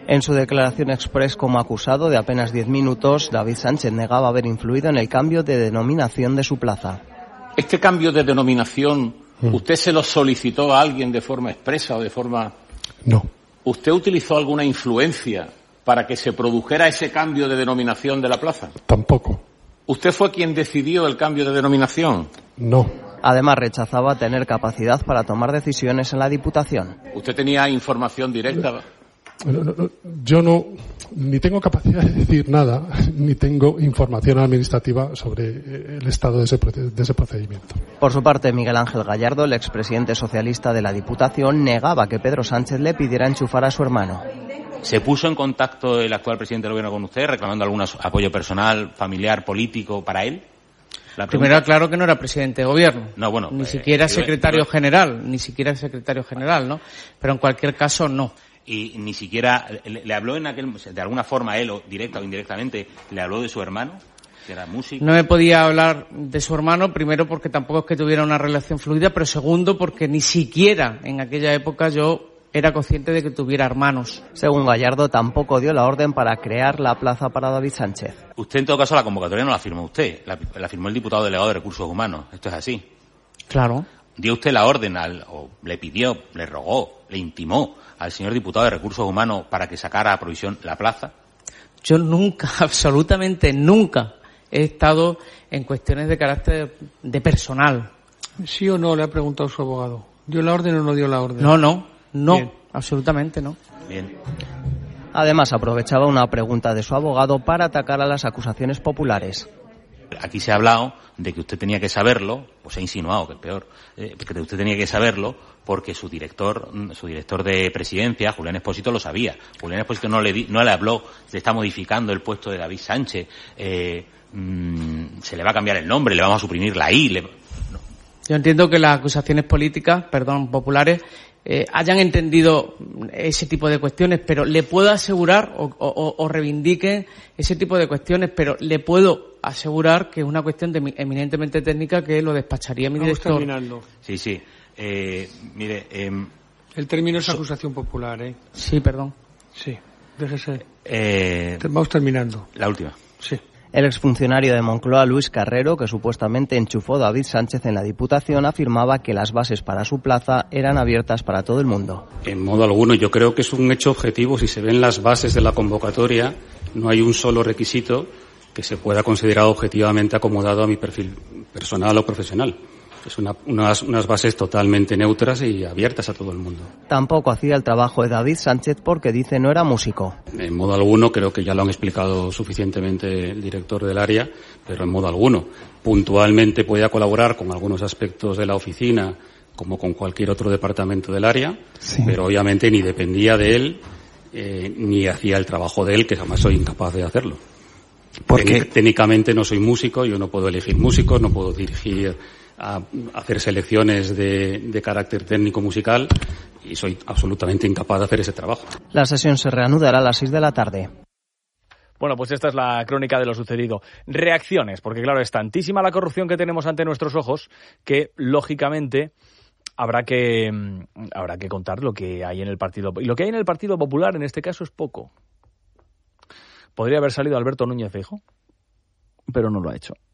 En su declaración express como acusado de apenas diez minutos, David Sánchez negaba haber influido en el cambio de denominación de su plaza. ¿Este cambio de denominación usted se lo solicitó a alguien de forma expresa o de forma...? No. ¿Usted utilizó alguna influencia para que se produjera ese cambio de denominación de la plaza? Tampoco. ¿Usted fue quien decidió el cambio de denominación? No. Además, rechazaba tener capacidad para tomar decisiones en la Diputación. ¿Usted tenía información directa? No, no, no, yo no, ni tengo capacidad de decir nada, ni tengo información administrativa sobre el estado de ese, de ese procedimiento. Por su parte, Miguel Ángel Gallardo, el expresidente socialista de la Diputación, negaba que Pedro Sánchez le pidiera enchufar a su hermano. ¿Se puso en contacto el actual presidente del gobierno con usted, reclamando algún apoyo personal, familiar, político para él? Primero aclaro que no era presidente de gobierno, no, bueno, ni eh, siquiera eh, secretario eh, general, ni siquiera secretario general, ¿no? Pero en cualquier caso, no. Y ni siquiera le, le habló en aquel, de alguna forma él, o directa o indirectamente, le habló de su hermano, que era músico. No me podía hablar de su hermano, primero porque tampoco es que tuviera una relación fluida, pero segundo porque ni siquiera en aquella época yo era consciente de que tuviera hermanos. Según Gallardo, tampoco dio la orden para crear la plaza para David Sánchez. Usted, en todo caso, la convocatoria no la firmó usted, la, la firmó el diputado delegado de Recursos Humanos. Esto es así. Claro. ¿Dio usted la orden, al, o le pidió, le rogó, le intimó al señor diputado de Recursos Humanos para que sacara a provisión la plaza? Yo nunca, absolutamente nunca, he estado en cuestiones de carácter de personal. ¿Sí o no? Le ha preguntado su abogado. ¿Dio la orden o no dio la orden? No, no, no, Bien. Absolutamente no. Bien. Además, aprovechaba una pregunta de su abogado para atacar a las acusaciones populares. Aquí se ha hablado de que usted tenía que saberlo, o se ha insinuado, que es peor, eh, que usted tenía que saberlo porque su director su director de presidencia, Julián Expósito, lo sabía. Julián Expósito no le, di, no le habló, se está modificando el puesto de David Sánchez, eh, mmm, se le va a cambiar el nombre, le vamos a suprimir la I. Le... No. Yo entiendo que las acusaciones políticas, perdón, populares, eh, hayan entendido ese tipo de cuestiones, pero le puedo asegurar, o, o, o reivindiquen ese tipo de cuestiones, pero le puedo asegurar que es una cuestión de, eminentemente técnica que lo despacharía mi Vamos director. Terminando. Sí, sí. Eh, mire, eh, el término es acusación popular, ¿eh? Sí, perdón. Sí, déjese. Eh, Vamos terminando. La última. Sí. El exfuncionario de Moncloa, Luis Carrero, que supuestamente enchufó a David Sánchez en la Diputación, afirmaba que las bases para su plaza eran abiertas para todo el mundo. En modo alguno. Yo creo que es un hecho objetivo. Si se ven las bases de la convocatoria, no hay un solo requisito que se pueda considerar objetivamente acomodado a mi perfil personal o profesional. Es una, unas, unas bases totalmente neutras y abiertas a todo el mundo. Tampoco hacía el trabajo de David Sánchez porque dice no era músico. En modo alguno, creo que ya lo han explicado suficientemente el director del área, pero en modo alguno. Puntualmente podía colaborar con algunos aspectos de la oficina, como con cualquier otro departamento del área, sí. Pero obviamente ni dependía de él, eh, ni hacía el trabajo de él, que jamás soy incapaz de hacerlo. Porque técnicamente no soy músico, yo no puedo elegir músicos, no puedo dirigir a hacer selecciones de, de carácter técnico musical y soy absolutamente incapaz de hacer ese trabajo. La sesión se reanudará a las seis de la tarde. Bueno, pues esta es la crónica de lo sucedido. Reacciones, porque claro, es tantísima la corrupción que tenemos ante nuestros ojos que, lógicamente, habrá que, habrá que contar lo que hay en el Partido Popular. Y lo que hay en el Partido Popular, en este caso, es poco. Podría haber salido Alberto Núñez Feijóo, pero no lo ha hecho.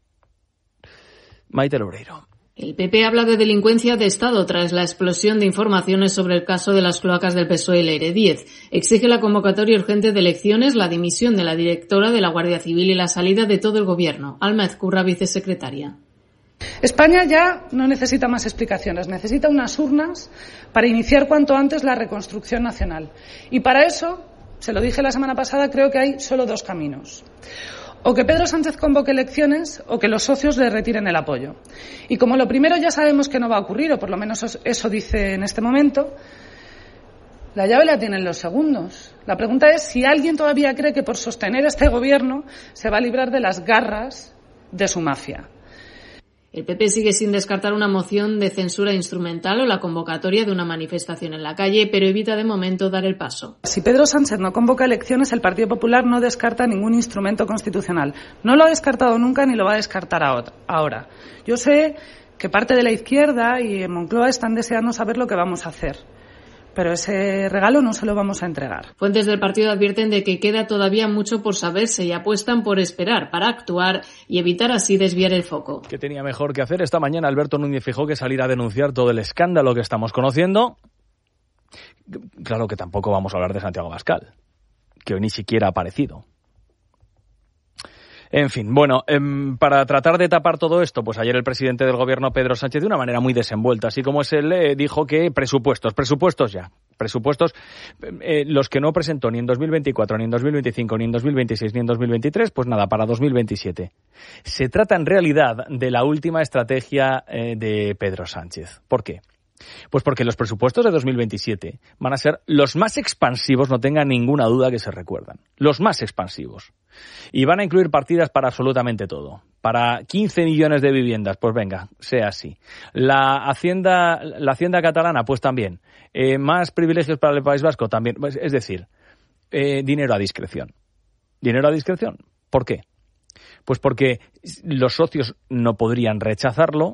Maite Loureiro. El P P habla de delincuencia de Estado tras la explosión de informaciones sobre el caso de las cloacas del P S O E Leire Díez. Exige la convocatoria urgente de elecciones, la dimisión de la directora de la Guardia Civil y la salida de todo el Gobierno. Alma Ezcurra, vicesecretaria. España ya no necesita más explicaciones, necesita unas urnas para iniciar cuanto antes la reconstrucción nacional. Y para eso, se lo dije la semana pasada, creo que hay solo dos caminos. O que Pedro Sánchez convoque elecciones o que los socios le retiren el apoyo. Y como lo primero ya sabemos que no va a ocurrir, o por lo menos eso dice en este momento, la llave la tienen los segundos. La pregunta es si alguien todavía cree que por sostener este gobierno se va a librar de las garras de su mafia. El P P sigue sin descartar una moción de censura instrumental o la convocatoria de una manifestación en la calle, pero evita de momento dar el paso. Si Pedro Sánchez no convoca elecciones, el Partido Popular no descarta ningún instrumento constitucional. No lo ha descartado nunca ni lo va a descartar ahora. Yo sé que parte de la izquierda y en Moncloa están deseando saber lo que vamos a hacer. pero ese regalo no se lo vamos a entregar. Fuentes del partido advierten de que queda todavía mucho por saberse y apuestan por esperar para actuar y evitar así desviar el foco. ¿Qué tenía mejor que hacer esta mañana Alberto Núñez Feijóo que salir a denunciar todo el escándalo que estamos conociendo? Claro que tampoco vamos a hablar de Santiago Abascal, que hoy ni siquiera ha aparecido. En fin, bueno, eh, para tratar de tapar todo esto, pues ayer el presidente del gobierno, Pedro Sánchez, de una manera muy desenvuelta, así como es él, eh, dijo que presupuestos, presupuestos ya, presupuestos, eh, los que no presentó ni en dos mil veinticuatro, ni en dos mil veinticinco, ni en dos mil veintiséis, ni en dos mil veintitrés, pues nada, para dos mil veintisiete. Se trata en realidad de la última estrategia eh, de Pedro Sánchez. ¿Por qué? Pues porque los presupuestos de dos mil veintisiete van a ser los más expansivos, no tenga ninguna duda que se recuerdan. Los más expansivos. Y van a incluir partidas para absolutamente todo. Para quince millones de viviendas, pues venga, sea así. La Hacienda, la Hacienda catalana, pues también. Eh, más privilegios para el País Vasco, también. Pues, es decir, eh, dinero a discreción. Dinero a discreción. ¿Por qué? Pues porque los socios no podrían rechazarlo.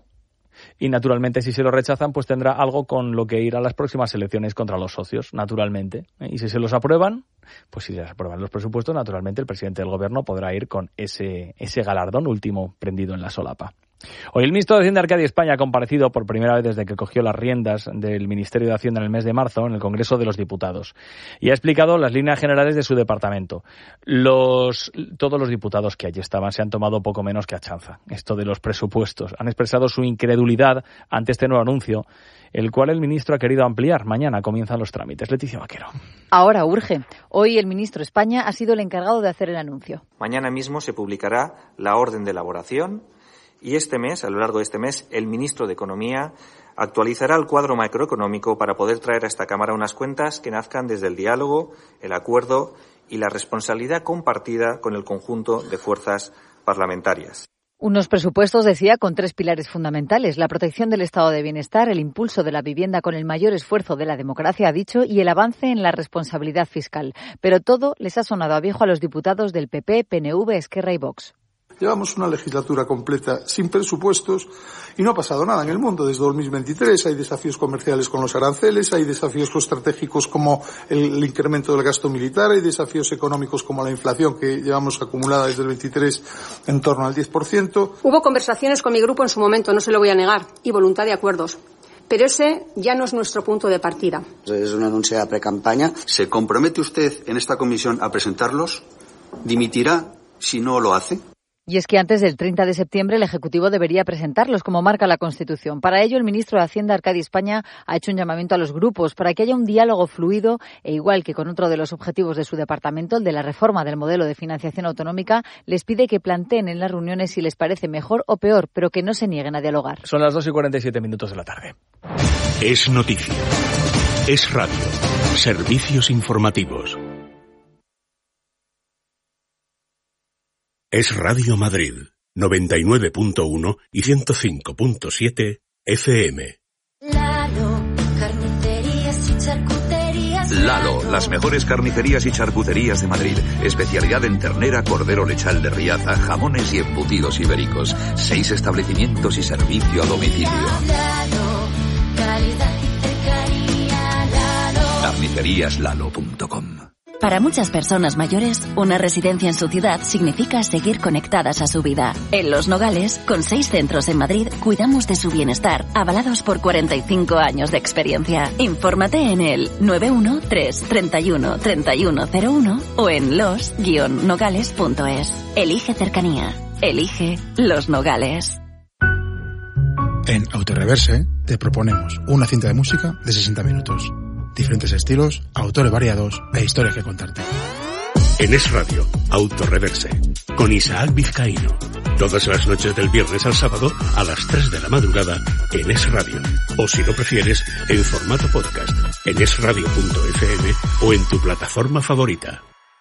Y naturalmente si se lo rechazan pues tendrá algo con lo que ir a las próximas elecciones contra los socios, naturalmente. Y si se los aprueban, pues si se les aprueban los presupuestos, naturalmente el presidente del gobierno podrá ir con ese, ese galardón último prendido en la solapa. Hoy el ministro de Hacienda, Arcadi España, ha comparecido por primera vez desde que cogió las riendas del Ministerio de Hacienda en el mes de marzo en el Congreso de los Diputados y ha explicado las líneas generales de su departamento. Los, todos los diputados que allí estaban se han tomado poco menos que a chanza esto de los presupuestos. Han expresado su incredulidad ante este nuevo anuncio, el cual el ministro ha querido ampliar. Mañana comienzan los trámites. Leticia Vaquero. Ahora urge. Hoy el ministro España ha sido el encargado de hacer el anuncio. Mañana mismo se publicará la orden de elaboración. Y este mes, a lo largo de este mes, el ministro de Economía actualizará el cuadro macroeconómico para poder traer a esta Cámara unas cuentas que nazcan desde el diálogo, el acuerdo y la responsabilidad compartida con el conjunto de fuerzas parlamentarias. Unos presupuestos, decía, con tres pilares fundamentales: la protección del estado de bienestar, el impulso de la vivienda con el mayor esfuerzo de la democracia, ha dicho, y el avance en la responsabilidad fiscal. Pero todo les ha sonado a viejo a los diputados del P P, P N V, Esquerra y Vox. Llevamos una legislatura completa sin presupuestos y no ha pasado nada en el mundo. Desde dos mil veintitrés hay desafíos comerciales con los aranceles, hay desafíos estratégicos como el, el incremento del gasto militar, hay desafíos económicos como la inflación que llevamos acumulada desde el veintitrés en torno al diez por ciento. Hubo conversaciones con mi grupo en su momento, no se lo voy a negar, y voluntad de acuerdos. Pero ese ya no es nuestro punto de partida. Es una anuncio de precampaña. ¿Se compromete usted en esta comisión a presentarlos? ¿Dimitirá si no lo hace? Y es que antes del treinta de septiembre el Ejecutivo debería presentarlos, como marca la Constitución. Para ello, el ministro de Hacienda, Arcadi España, ha hecho un llamamiento a los grupos para que haya un diálogo fluido e, igual que con otro de los objetivos de su departamento, el de la reforma del modelo de financiación autonómica, les pide que planteen en las reuniones si les parece mejor o peor, pero que no se nieguen a dialogar. Son las dos y cuarenta y siete minutos de la tarde. Es noticia. Es radio. Servicios informativos. Es Radio Madrid, noventa y nueve punto uno y ciento cinco punto siete F M. Lalo, carnicerías y charcuterías. Lalo, las mejores carnicerías y charcuterías de Madrid. Especialidad en ternera, cordero lechal de Riaza, jamones y embutidos ibéricos. Seis establecimientos y servicio a domicilio. Lalo, calidad y cercanía. Lalo. carnicerías lalo punto com. Para muchas personas mayores, una residencia en su ciudad significa seguir conectadas a su vida. En Los Nogales, con seis centros en Madrid, cuidamos de su bienestar, avalados por cuarenta y cinco años de experiencia. Infórmate en el nueve uno tres, treinta y uno, treinta y uno cero uno o en los guion nogales punto es. Elige cercanía. Elige Los Nogales. En Autoreverse te proponemos una cinta de música de sesenta minutos. Diferentes estilos, autores variados e historias que contarte. En Es Radio, Autoreverse, con Isaac Vizcaíno. Todas las noches del viernes al sábado a las tres de la madrugada en Es Radio. O si lo prefieres, en formato podcast, en es radio punto f m o en tu plataforma favorita.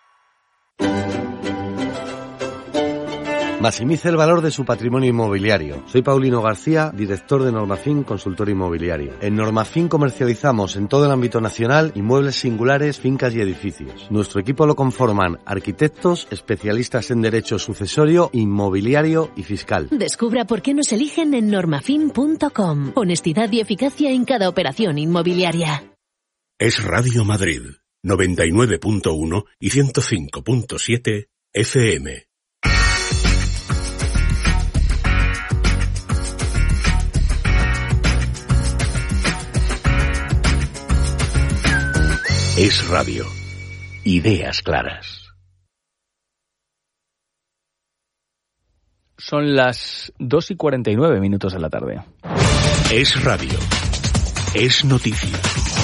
Maximice el valor de su patrimonio inmobiliario. Soy Paulino García, director de Normafin Consultor Inmobiliario. En Normafin comercializamos en todo el ámbito nacional inmuebles singulares, fincas y edificios. Nuestro equipo lo conforman arquitectos, especialistas en derecho sucesorio, inmobiliario y fiscal. Descubra por qué nos eligen en normafin punto com. Honestidad y eficacia en cada operación inmobiliaria. Es Radio Madrid, noventa y nueve punto uno y ciento cinco punto siete F M. Es Radio. Ideas claras. Son las dos y cuarenta y nueve minutos de la tarde. Es Radio. Es noticia.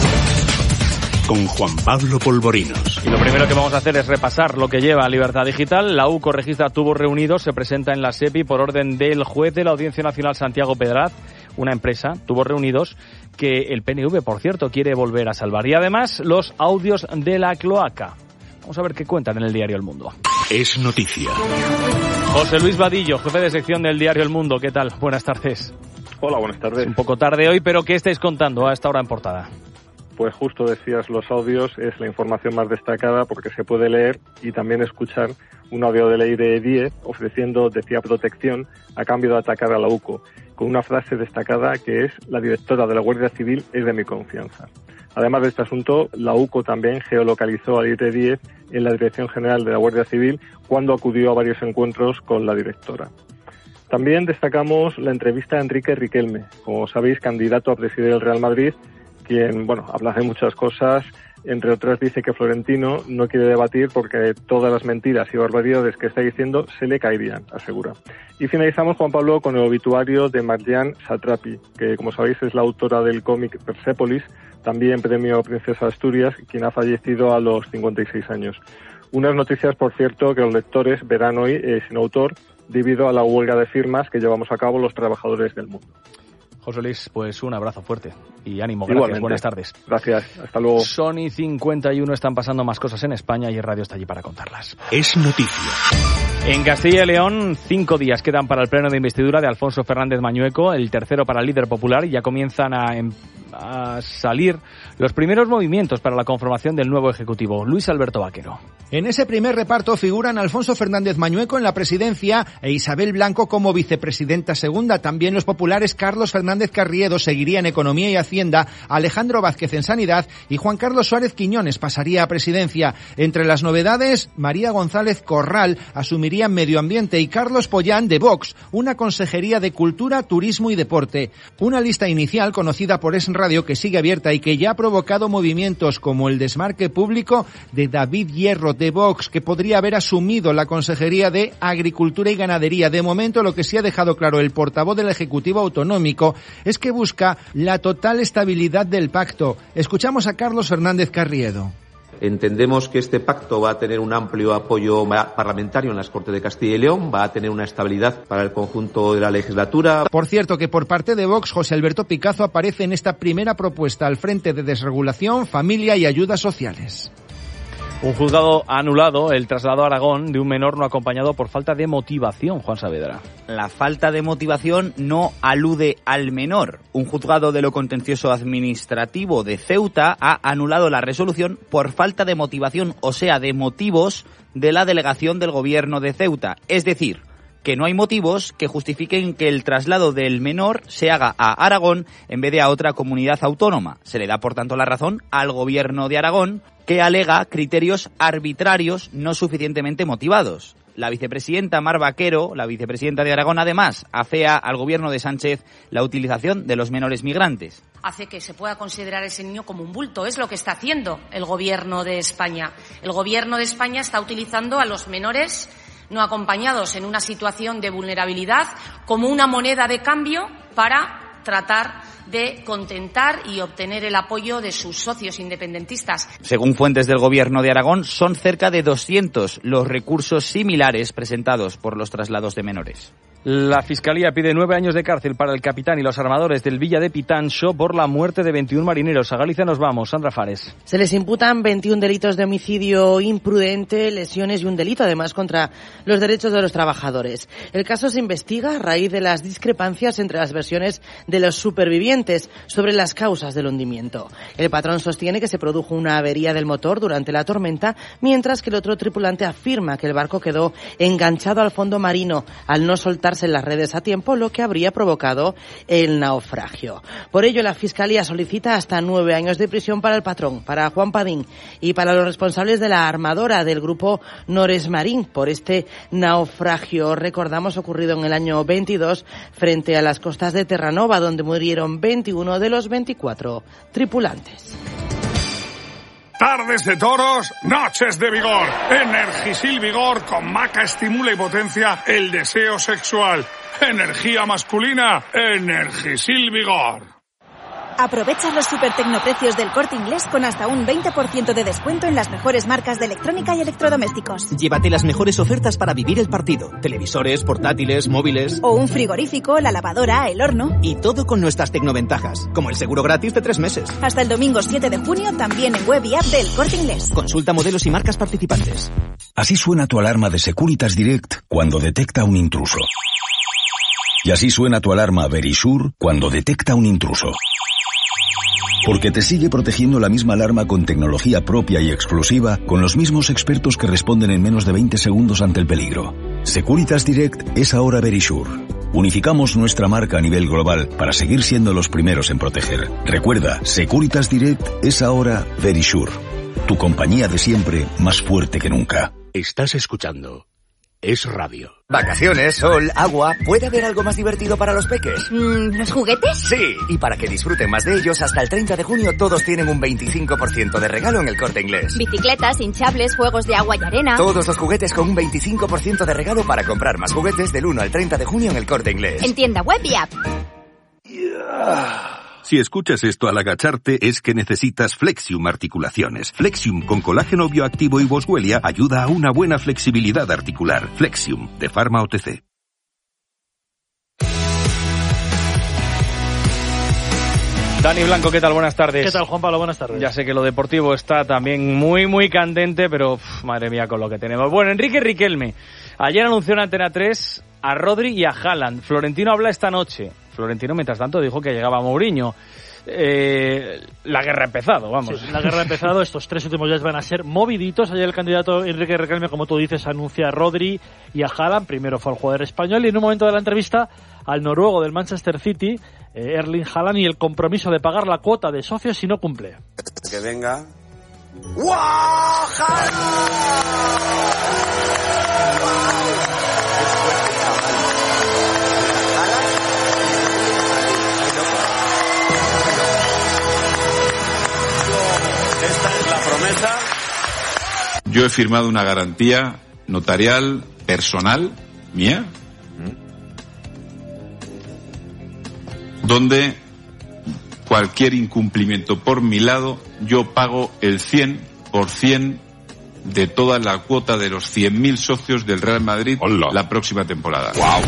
Con Juan Pablo Polvorinos. Y lo primero que vamos a hacer es repasar lo que lleva Libertad Digital. La UCO registra tubos reunidos, se presenta en la SEPI por orden del juez de la Audiencia Nacional Santiago Pedraz, una empresa, tubos reunidos, que el P N V, por cierto, quiere volver a salvar. Y además, los audios de la cloaca. Vamos a ver qué cuentan en el diario El Mundo. Es noticia. José Luis Vadillo, jefe de sección del diario El Mundo. ¿Qué tal? Buenas tardes. Hola, buenas tardes. Es un poco tarde hoy, pero ¿qué estáis contando a esta hora en portada? Pues justo decías, los audios es la información más destacada porque se puede leer y también escuchar un audio de ley de diez ofreciendo, decía, protección a cambio de atacar a la UCO, con una frase destacada que es: la directora de la Guardia Civil es de mi confianza. Además de este asunto, la UCO también geolocalizó a ley de diez en la Dirección General de la Guardia Civil cuando acudió a varios encuentros con la directora. También destacamos la entrevista a Enrique Riquelme, como sabéis, candidato a presidir el Real Madrid, quien, bueno, habla de muchas cosas, entre otras dice que Florentino no quiere debatir porque todas las mentiras y barbaridades que está diciendo se le caerían, asegura. Y finalizamos, Juan Pablo, con el obituario de Marjane Satrapi, que, como sabéis, es la autora del cómic Persépolis, también premio Princesa de Asturias, quien ha fallecido a los cincuenta y seis años. Unas noticias, por cierto, que los lectores verán hoy eh, sin autor, debido a la huelga de firmas que llevamos a cabo los trabajadores del mundo. José Luis, pues un abrazo fuerte y ánimo. Gracias, igualmente. Buenas tardes. Gracias, hasta luego. Son y cincuenta y uno, están pasando más cosas en España y el radio está allí para contarlas. Es noticia. En Castilla y León, cinco días quedan para el pleno de investidura de Alfonso Fernández Mañueco, el tercero para el líder popular, y ya comienzan a, a salir los primeros movimientos para la conformación del nuevo Ejecutivo. Luis Alberto Vaquero. En ese primer reparto figuran Alfonso Fernández Mañueco en la presidencia e Isabel Blanco como vicepresidenta segunda. También los populares Carlos Fernández Carriedo seguiría en Economía y Hacienda, Alejandro Vázquez en Sanidad y Juan Carlos Suárez Quiñones pasaría a presidencia. Entre las novedades, María González Corral asumiría Medio Ambiente y Carlos Pollán de Vox, una consejería de Cultura, Turismo y Deporte. Una lista inicial conocida por Es Radio que sigue abierta y que ya ha provocado movimientos como el desmarque público de David Hierro de Vox, que podría haber asumido la consejería de Agricultura y Ganadería. De momento, lo que sí ha dejado claro el portavoz del Ejecutivo Autonómico es que busca la total estabilidad del pacto. Escuchamos a Carlos Fernández Carriedo. Entendemos que este pacto va a tener un amplio apoyo parlamentario en las Cortes de Castilla y León, va a tener una estabilidad para el conjunto de la legislatura. Por cierto, que por parte de Vox, José Alberto Picazo aparece en esta primera propuesta al frente de Desregulación, Familia y Ayudas Sociales. Un juzgado ha anulado el traslado a Aragón de un menor no acompañado por falta de motivación, Juan Saavedra. La falta de motivación no alude al menor. Un juzgado de lo contencioso administrativo de Ceuta ha anulado la resolución por falta de motivación, o sea, de motivos de la delegación del gobierno de Ceuta. Es decir, que no hay motivos que justifiquen que el traslado del menor se haga a Aragón en vez de a otra comunidad autónoma. Se le da, por tanto, la razón al gobierno de Aragón, que alega criterios arbitrarios no suficientemente motivados. La vicepresidenta Mar Vaquero, la vicepresidenta de Aragón, además, afea al gobierno de Sánchez la utilización de los menores migrantes. Hace que se pueda considerar ese niño como un bulto. Es lo que está haciendo el gobierno de España. El gobierno de España está utilizando a los menores no acompañados en una situación de vulnerabilidad como una moneda de cambio para tratar de contentar y obtener el apoyo de sus socios independentistas. Según fuentes del gobierno de Aragón, son cerca de doscientos los recursos similares presentados por los traslados de menores. La Fiscalía pide nueve años de cárcel para el capitán y los armadores del Villa de Pitancho por la muerte de veintiún marineros. A Galicia nos vamos, Sandra Fares. Se les imputan veintiún delitos de homicidio imprudente, lesiones y un delito, además, contra los derechos de los trabajadores. El caso se investiga a raíz de las discrepancias entre las versiones de los supervivientes sobre las causas del hundimiento. El patrón sostiene que se produjo una avería del motor durante la tormenta, mientras que el otro tripulante afirma que el barco quedó enganchado al fondo marino al no soltar ocultarse en las redes a tiempo, lo que habría provocado el naufragio. Por ello, la Fiscalía solicita hasta nueve años de prisión para el patrón, para Juan Padín y para los responsables de la armadora del grupo Noresmarín por este naufragio, recordamos, ocurrido en el año veintidós frente a las costas de Terranova, donde murieron veintiuno de los veinticuatro tripulantes. Tardes de toros, noches de vigor. Energisil Vigor con maca estimula y potencia el deseo sexual. Energía masculina, Energisil Vigor. Aprovecha los super tecnoprecios del Corte Inglés con hasta un veinte por ciento de descuento en las mejores marcas de electrónica y electrodomésticos. Llévate las mejores ofertas para vivir el partido. Televisores, portátiles, móviles... O un frigorífico, la lavadora, el horno... Y todo con nuestras tecnoventajas, como el seguro gratis de tres meses. Hasta el domingo siete de junio también en web y app del Corte Inglés. Consulta modelos y marcas participantes. Así suena tu alarma de Securitas Direct cuando detecta un intruso. Y así suena tu alarma Verisure cuando detecta un intruso. Porque te sigue protegiendo la misma alarma con tecnología propia y exclusiva, con los mismos expertos que responden en menos de veinte segundos ante el peligro. Securitas Direct es ahora Verisure. Unificamos nuestra marca a nivel global para seguir siendo los primeros en proteger. Recuerda, Securitas Direct es ahora Verisure. Tu compañía de siempre, más fuerte que nunca. Estás escuchando Es Radio. Vacaciones, sol, agua. ¿Puede haber algo más divertido para los peques? Mm, ¿Los juguetes? Sí, y para que disfruten más de ellos, hasta el treinta de junio todos tienen un veinticinco por ciento de regalo en el Corte Inglés. Bicicletas, hinchables, juegos de agua y arena. Todos los juguetes con un veinticinco por ciento de regalo para comprar más juguetes del uno al treinta de junio en el Corte Inglés. En tienda web y app. Yeah. Si escuchas esto al agacharte es que necesitas Flexium Articulaciones. Flexium con colágeno bioactivo y boswellia ayuda a una buena flexibilidad articular. Flexium, de Pharma O T C. Dani Blanco, ¿qué tal? Buenas tardes. ¿Qué tal, Juan Pablo? Buenas tardes. Ya sé que lo deportivo está también muy, muy candente, pero uf, madre mía con lo que tenemos. Bueno, Enrique Riquelme. Ayer anunció en Antena tres a Rodri y a Haaland. Florentino habla esta noche. Florentino, mientras tanto, dijo que llegaba Mourinho. Eh, la guerra ha empezado, vamos. Sí, la guerra ha empezado. Estos tres últimos días van a ser moviditos. Ayer el candidato Enrique Riquelme, como tú dices, anuncia a Rodri y a Haaland. Primero fue el jugador español y en un momento de la entrevista al noruego del Manchester City, eh, Erling Haaland, y el compromiso de pagar la cuota de socios si no cumple. Que venga. ¡Wow! Esta es la promesa. Yo he firmado una garantía notarial personal mía, donde cualquier incumplimiento por mi lado, yo pago el cien por ciento de toda la cuota de los cien mil socios del Real Madrid Hola. la próxima temporada. ¡Wow!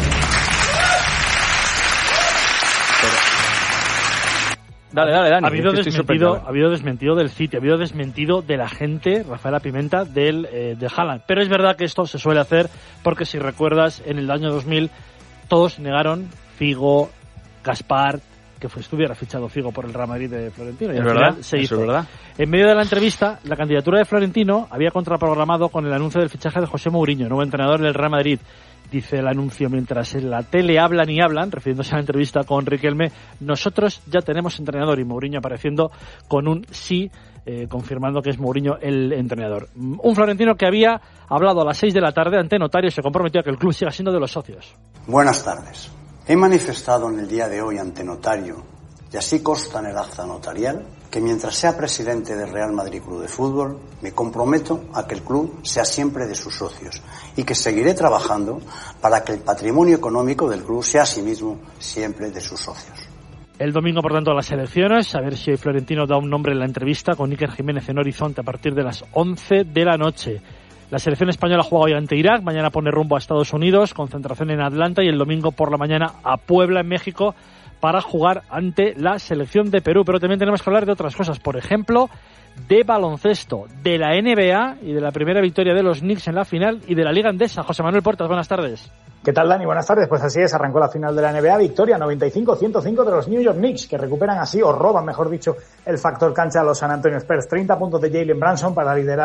Dale, dale, Dani. Ha habido, desmentido, ha habido desmentido del City, ha habido desmentido de la gente, Rafaela Pimenta, del, eh, de Haaland. Pero es verdad que esto se suele hacer porque, si recuerdas, en el año dos mil todos negaron, Figo, Gaspar, que fue, estuviera fichado Figo por el Real Madrid de Florentino. Y es al verdad, final se eso hizo. es verdad. En medio de la entrevista, la candidatura de Florentino había contraprogramado con el anuncio del fichaje de José Mourinho, nuevo entrenador del Real Madrid. Dice el anuncio, mientras en la tele hablan y hablan, refiriéndose a la entrevista con Riquelme, nosotros ya tenemos entrenador, y Mourinho apareciendo con un sí, eh, confirmando que es Mourinho el entrenador. Un Florentino que había hablado a las seis de la tarde ante notario y se comprometió a que el club siga siendo de los socios. Buenas tardes. He manifestado en el día de hoy ante notario, y así consta en el acta notarial, que mientras sea presidente del Real Madrid Club de Fútbol, me comprometo a que el club sea siempre de sus socios y que seguiré trabajando para que el patrimonio económico del club sea asimismo siempre de sus socios. El domingo, por tanto, las elecciones, a ver si Florentino da un nombre en la entrevista con Iker Jiménez en Horizonte a partir de las once de la noche. La selección española juega hoy ante Irak, mañana pone rumbo a Estados Unidos, concentración en Atlanta, y el domingo por la mañana a Puebla, en México, para jugar ante la selección de Perú. Pero también tenemos que hablar de otras cosas, por ejemplo, de baloncesto, de la N B A y de la primera victoria de los Knicks en la final y de la Liga Endesa. José Manuel Portas, buenas tardes. ¿Qué tal, Dani? Buenas tardes. Pues así es, arrancó la final de la N B A, victoria noventa y cinco a ciento cinco de los New York Knicks, que recuperan así, o roban, mejor dicho, el factor cancha a los San Antonio Spurs. treinta puntos de Jalen Brunson para liderar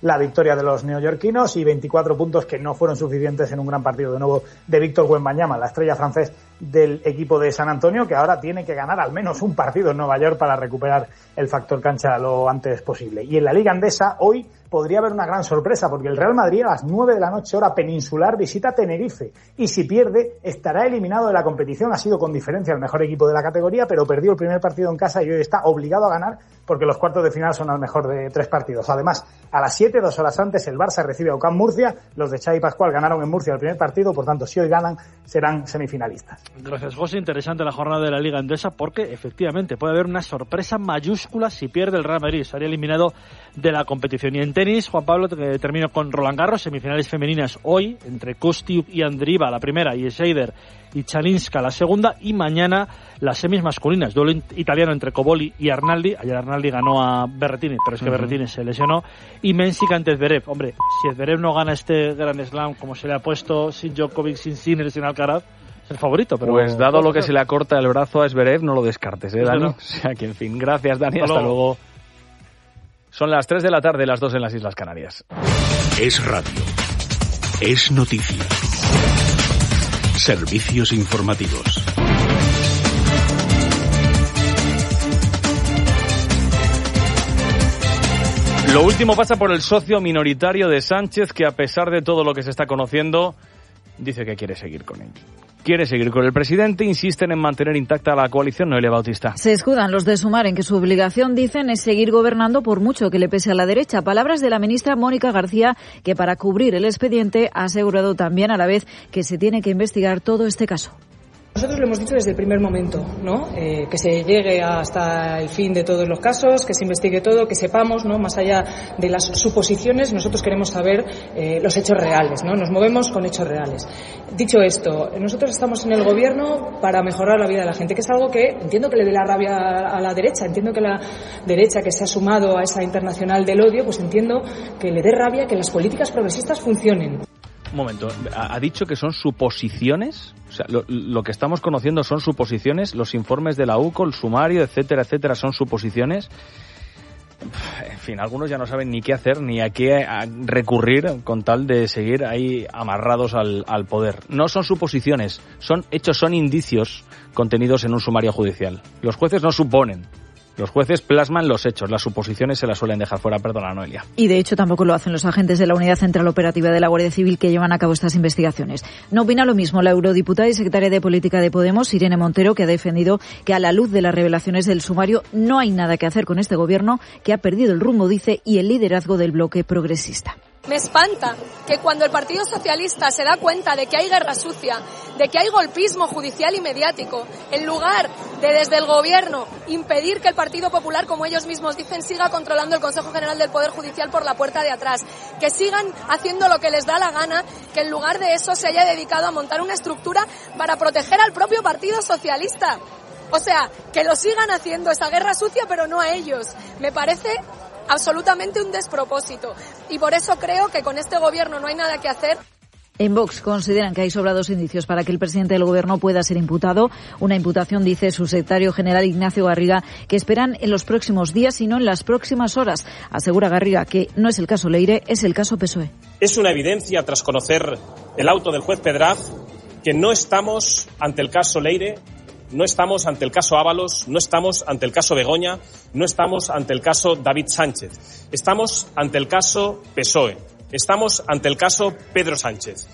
la victoria de los neoyorquinos y veinticuatro puntos que no fueron suficientes en un gran partido de nuevo de Víctor Wembanyama, la estrella francés del equipo de San Antonio, que ahora tiene que ganar al menos un partido en Nueva York para recuperar el factor cancha lo antes posible. Y en la Liga Andesa hoy podría haber una gran sorpresa, porque el Real Madrid a las nueve de la noche hora peninsular visita Tenerife y si pierde estará eliminado de la competición. Ha sido con diferencia el mejor equipo de la categoría, pero perdió el primer partido en casa y hoy está obligado a ganar porque los cuartos de final son al mejor de tres partidos. Además, a las siete, dos horas antes, el Barça recibe a U C A M Murcia. Los de Xavi Pascual ganaron en Murcia el primer partido, por tanto, si hoy ganan, serán semifinalistas. Gracias, José. Interesante la jornada de la Liga Endesa porque, efectivamente, puede haber una sorpresa mayúscula si pierde el Real Madrid. Estaría eliminado de la competición. Y en tenis, Juan Pablo, te termino con Roland Garros, semifinales femeninas hoy, entre Kostiuk y Andrieva, la primera, y Scheider y Chalinska, la segunda, y mañana las semis masculinas, duelo italiano entre Cobolli y Arnaldi. Ayer Arnaldi ganó a Berrettini, pero es que uh-huh. Berrettini se lesionó, y Mensik ante Zverev. Hombre, si Zverev no gana este Grand Slam, como se le ha puesto, sin Djokovic, sin Sinner, sin Alcaraz, es el favorito. Pero pues dado lo que se le acorta el brazo a Zverev, no lo descartes, ¿eh, Dani? No. O sea que, en fin, gracias, Dani, hasta, hasta luego. luego. Son las tres de la tarde, las dos en las Islas Canarias. Es radio. Es noticia. Servicios informativos. Lo último pasa por el socio minoritario de Sánchez, que a pesar de todo lo que se está conociendo, dice que quiere seguir con él. Quiere seguir con el presidente, insisten en mantener intacta la coalición. Noelia Bautista. Se escudan los de Sumar en que su obligación, dicen, es seguir gobernando por mucho que le pese a la derecha. Palabras de la ministra Mónica García, que para cubrir el expediente ha asegurado también a la vez que se tiene que investigar todo este caso. Nosotros lo hemos dicho desde el primer momento, ¿no? Eh, que se llegue hasta el fin de todos los casos, que se investigue todo, que sepamos, ¿no? Más allá de las suposiciones, nosotros queremos saber eh, los hechos reales, ¿no? Nos movemos con hechos reales. Dicho esto, nosotros estamos en el gobierno para mejorar la vida de la gente, que es algo que entiendo que le dé la rabia a la derecha, entiendo que la derecha que se ha sumado a esa internacional del odio, pues entiendo que le dé rabia que las políticas progresistas funcionen. Un momento, ¿ha dicho que son suposiciones? O sea, lo, lo que estamos conociendo son suposiciones, los informes de la U C O, el sumario, etcétera, etcétera, son suposiciones. En fin, algunos ya no saben ni qué hacer, ni a qué recurrir con tal de seguir ahí amarrados al, al poder. No son suposiciones, son hechos, son indicios contenidos en un sumario judicial. Los jueces no suponen. Los jueces plasman los hechos, las suposiciones se las suelen dejar fuera, perdona, Noelia. Y de hecho tampoco lo hacen los agentes de la Unidad Central Operativa de la Guardia Civil que llevan a cabo estas investigaciones. No opina lo mismo la eurodiputada y secretaria de Política de Podemos, Irene Montero, que ha defendido que a la luz de las revelaciones del sumario no hay nada que hacer con este gobierno, que ha perdido el rumbo, dice, y el liderazgo del bloque progresista. Me espanta que cuando el Partido Socialista se da cuenta de que hay guerra sucia, de que hay golpismo judicial y mediático, en lugar de desde el Gobierno impedir que el Partido Popular, como ellos mismos dicen, siga controlando el Consejo General del Poder Judicial por la puerta de atrás, que sigan haciendo lo que les da la gana, que en lugar de eso se haya dedicado a montar una estructura para proteger al propio Partido Socialista. O sea, que lo sigan haciendo esa guerra sucia, pero no a ellos. Me parece absolutamente un despropósito. Y por eso creo que con este gobierno no hay nada que hacer. En Vox consideran que hay sobrados indicios para que el presidente del gobierno pueda ser imputado. Una imputación, dice su secretario general Ignacio Garriga, que esperan en los próximos días y no en las próximas horas. Asegura Garriga que no es el caso Leire, es el caso P S O E. Es una evidencia, tras conocer el auto del juez Pedraz, que no estamos ante el caso Leire, no estamos ante el caso Ábalos, no estamos ante el caso Begoña, no estamos ante el caso David Sánchez. Estamos ante el caso P S O E. Estamos ante el caso Pedro Sánchez.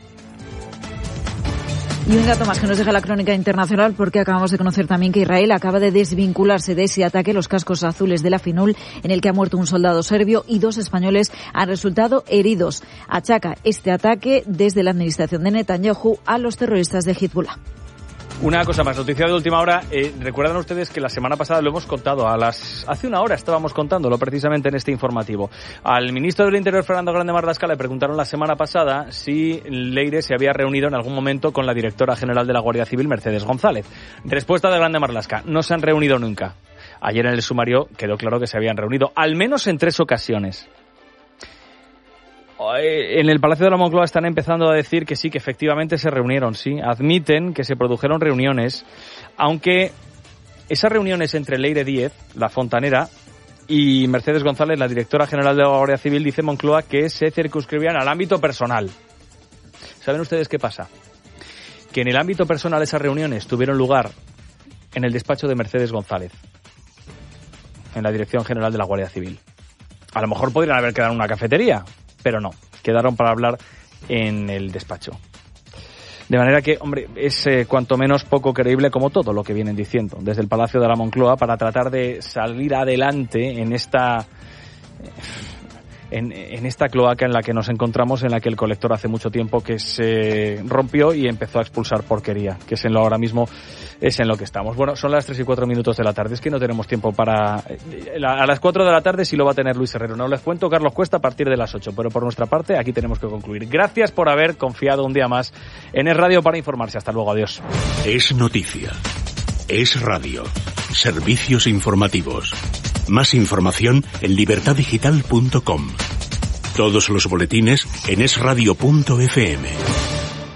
Y un dato más que nos deja la crónica internacional, porque acabamos de conocer también que Israel acaba de desvincularse de ese ataque, los cascos azules de la FINUL, en el que ha muerto un soldado serbio y dos españoles han resultado heridos. Achaca este ataque desde la administración de Netanyahu a los terroristas de Hezbollah. Una cosa más, noticia de última hora. Eh, recuerdan ustedes que la semana pasada lo hemos contado, a las hace una hora estábamos contándolo precisamente en este informativo. Al ministro del Interior, Fernando Grande Marlaska, le preguntaron la semana pasada si Leire se había reunido en algún momento con la directora general de la Guardia Civil, Mercedes González. Respuesta de Grande Marlaska: no se han reunido nunca. Ayer en el sumario quedó claro que se habían reunido, al menos en tres ocasiones. En el Palacio de la Moncloa están empezando a decir que sí, que efectivamente se reunieron, sí. Admiten que se produjeron reuniones, aunque esas reuniones entre Leire Díez, la fontanera, Y Mercedes González, la directora general de la Guardia Civil, dice Moncloa que se circunscribían al ámbito personal. ¿Saben ustedes qué pasa? Que en el ámbito personal esas reuniones tuvieron lugar en el despacho de Mercedes González, en la Dirección General de la Guardia Civil. A lo mejor podrían haber quedado en una cafetería, pero no, quedaron para hablar en el despacho. De manera que, hombre, es eh, cuanto menos poco creíble como todo lo que vienen diciendo desde el Palacio de la Moncloa para tratar de salir adelante en esta en, en esta cloaca en la que nos encontramos, en la que el colector hace mucho tiempo que se rompió y empezó a expulsar porquería, que es en lo ahora mismo es en lo que estamos. Bueno, son las tres y cuatro minutos de la tarde, es que no tenemos tiempo para... A las cuatro de la tarde sí lo va a tener Luis Herrero, no les cuento Carlos Cuesta a partir de las ocho, pero por nuestra parte aquí tenemos que concluir. Gracias por haber confiado un día más en Es Radio para informarse. Hasta luego, adiós. Es noticia. Es radio. Servicios informativos. Más información en libertad digital punto com. Todos los boletines en es radio punto efe eme.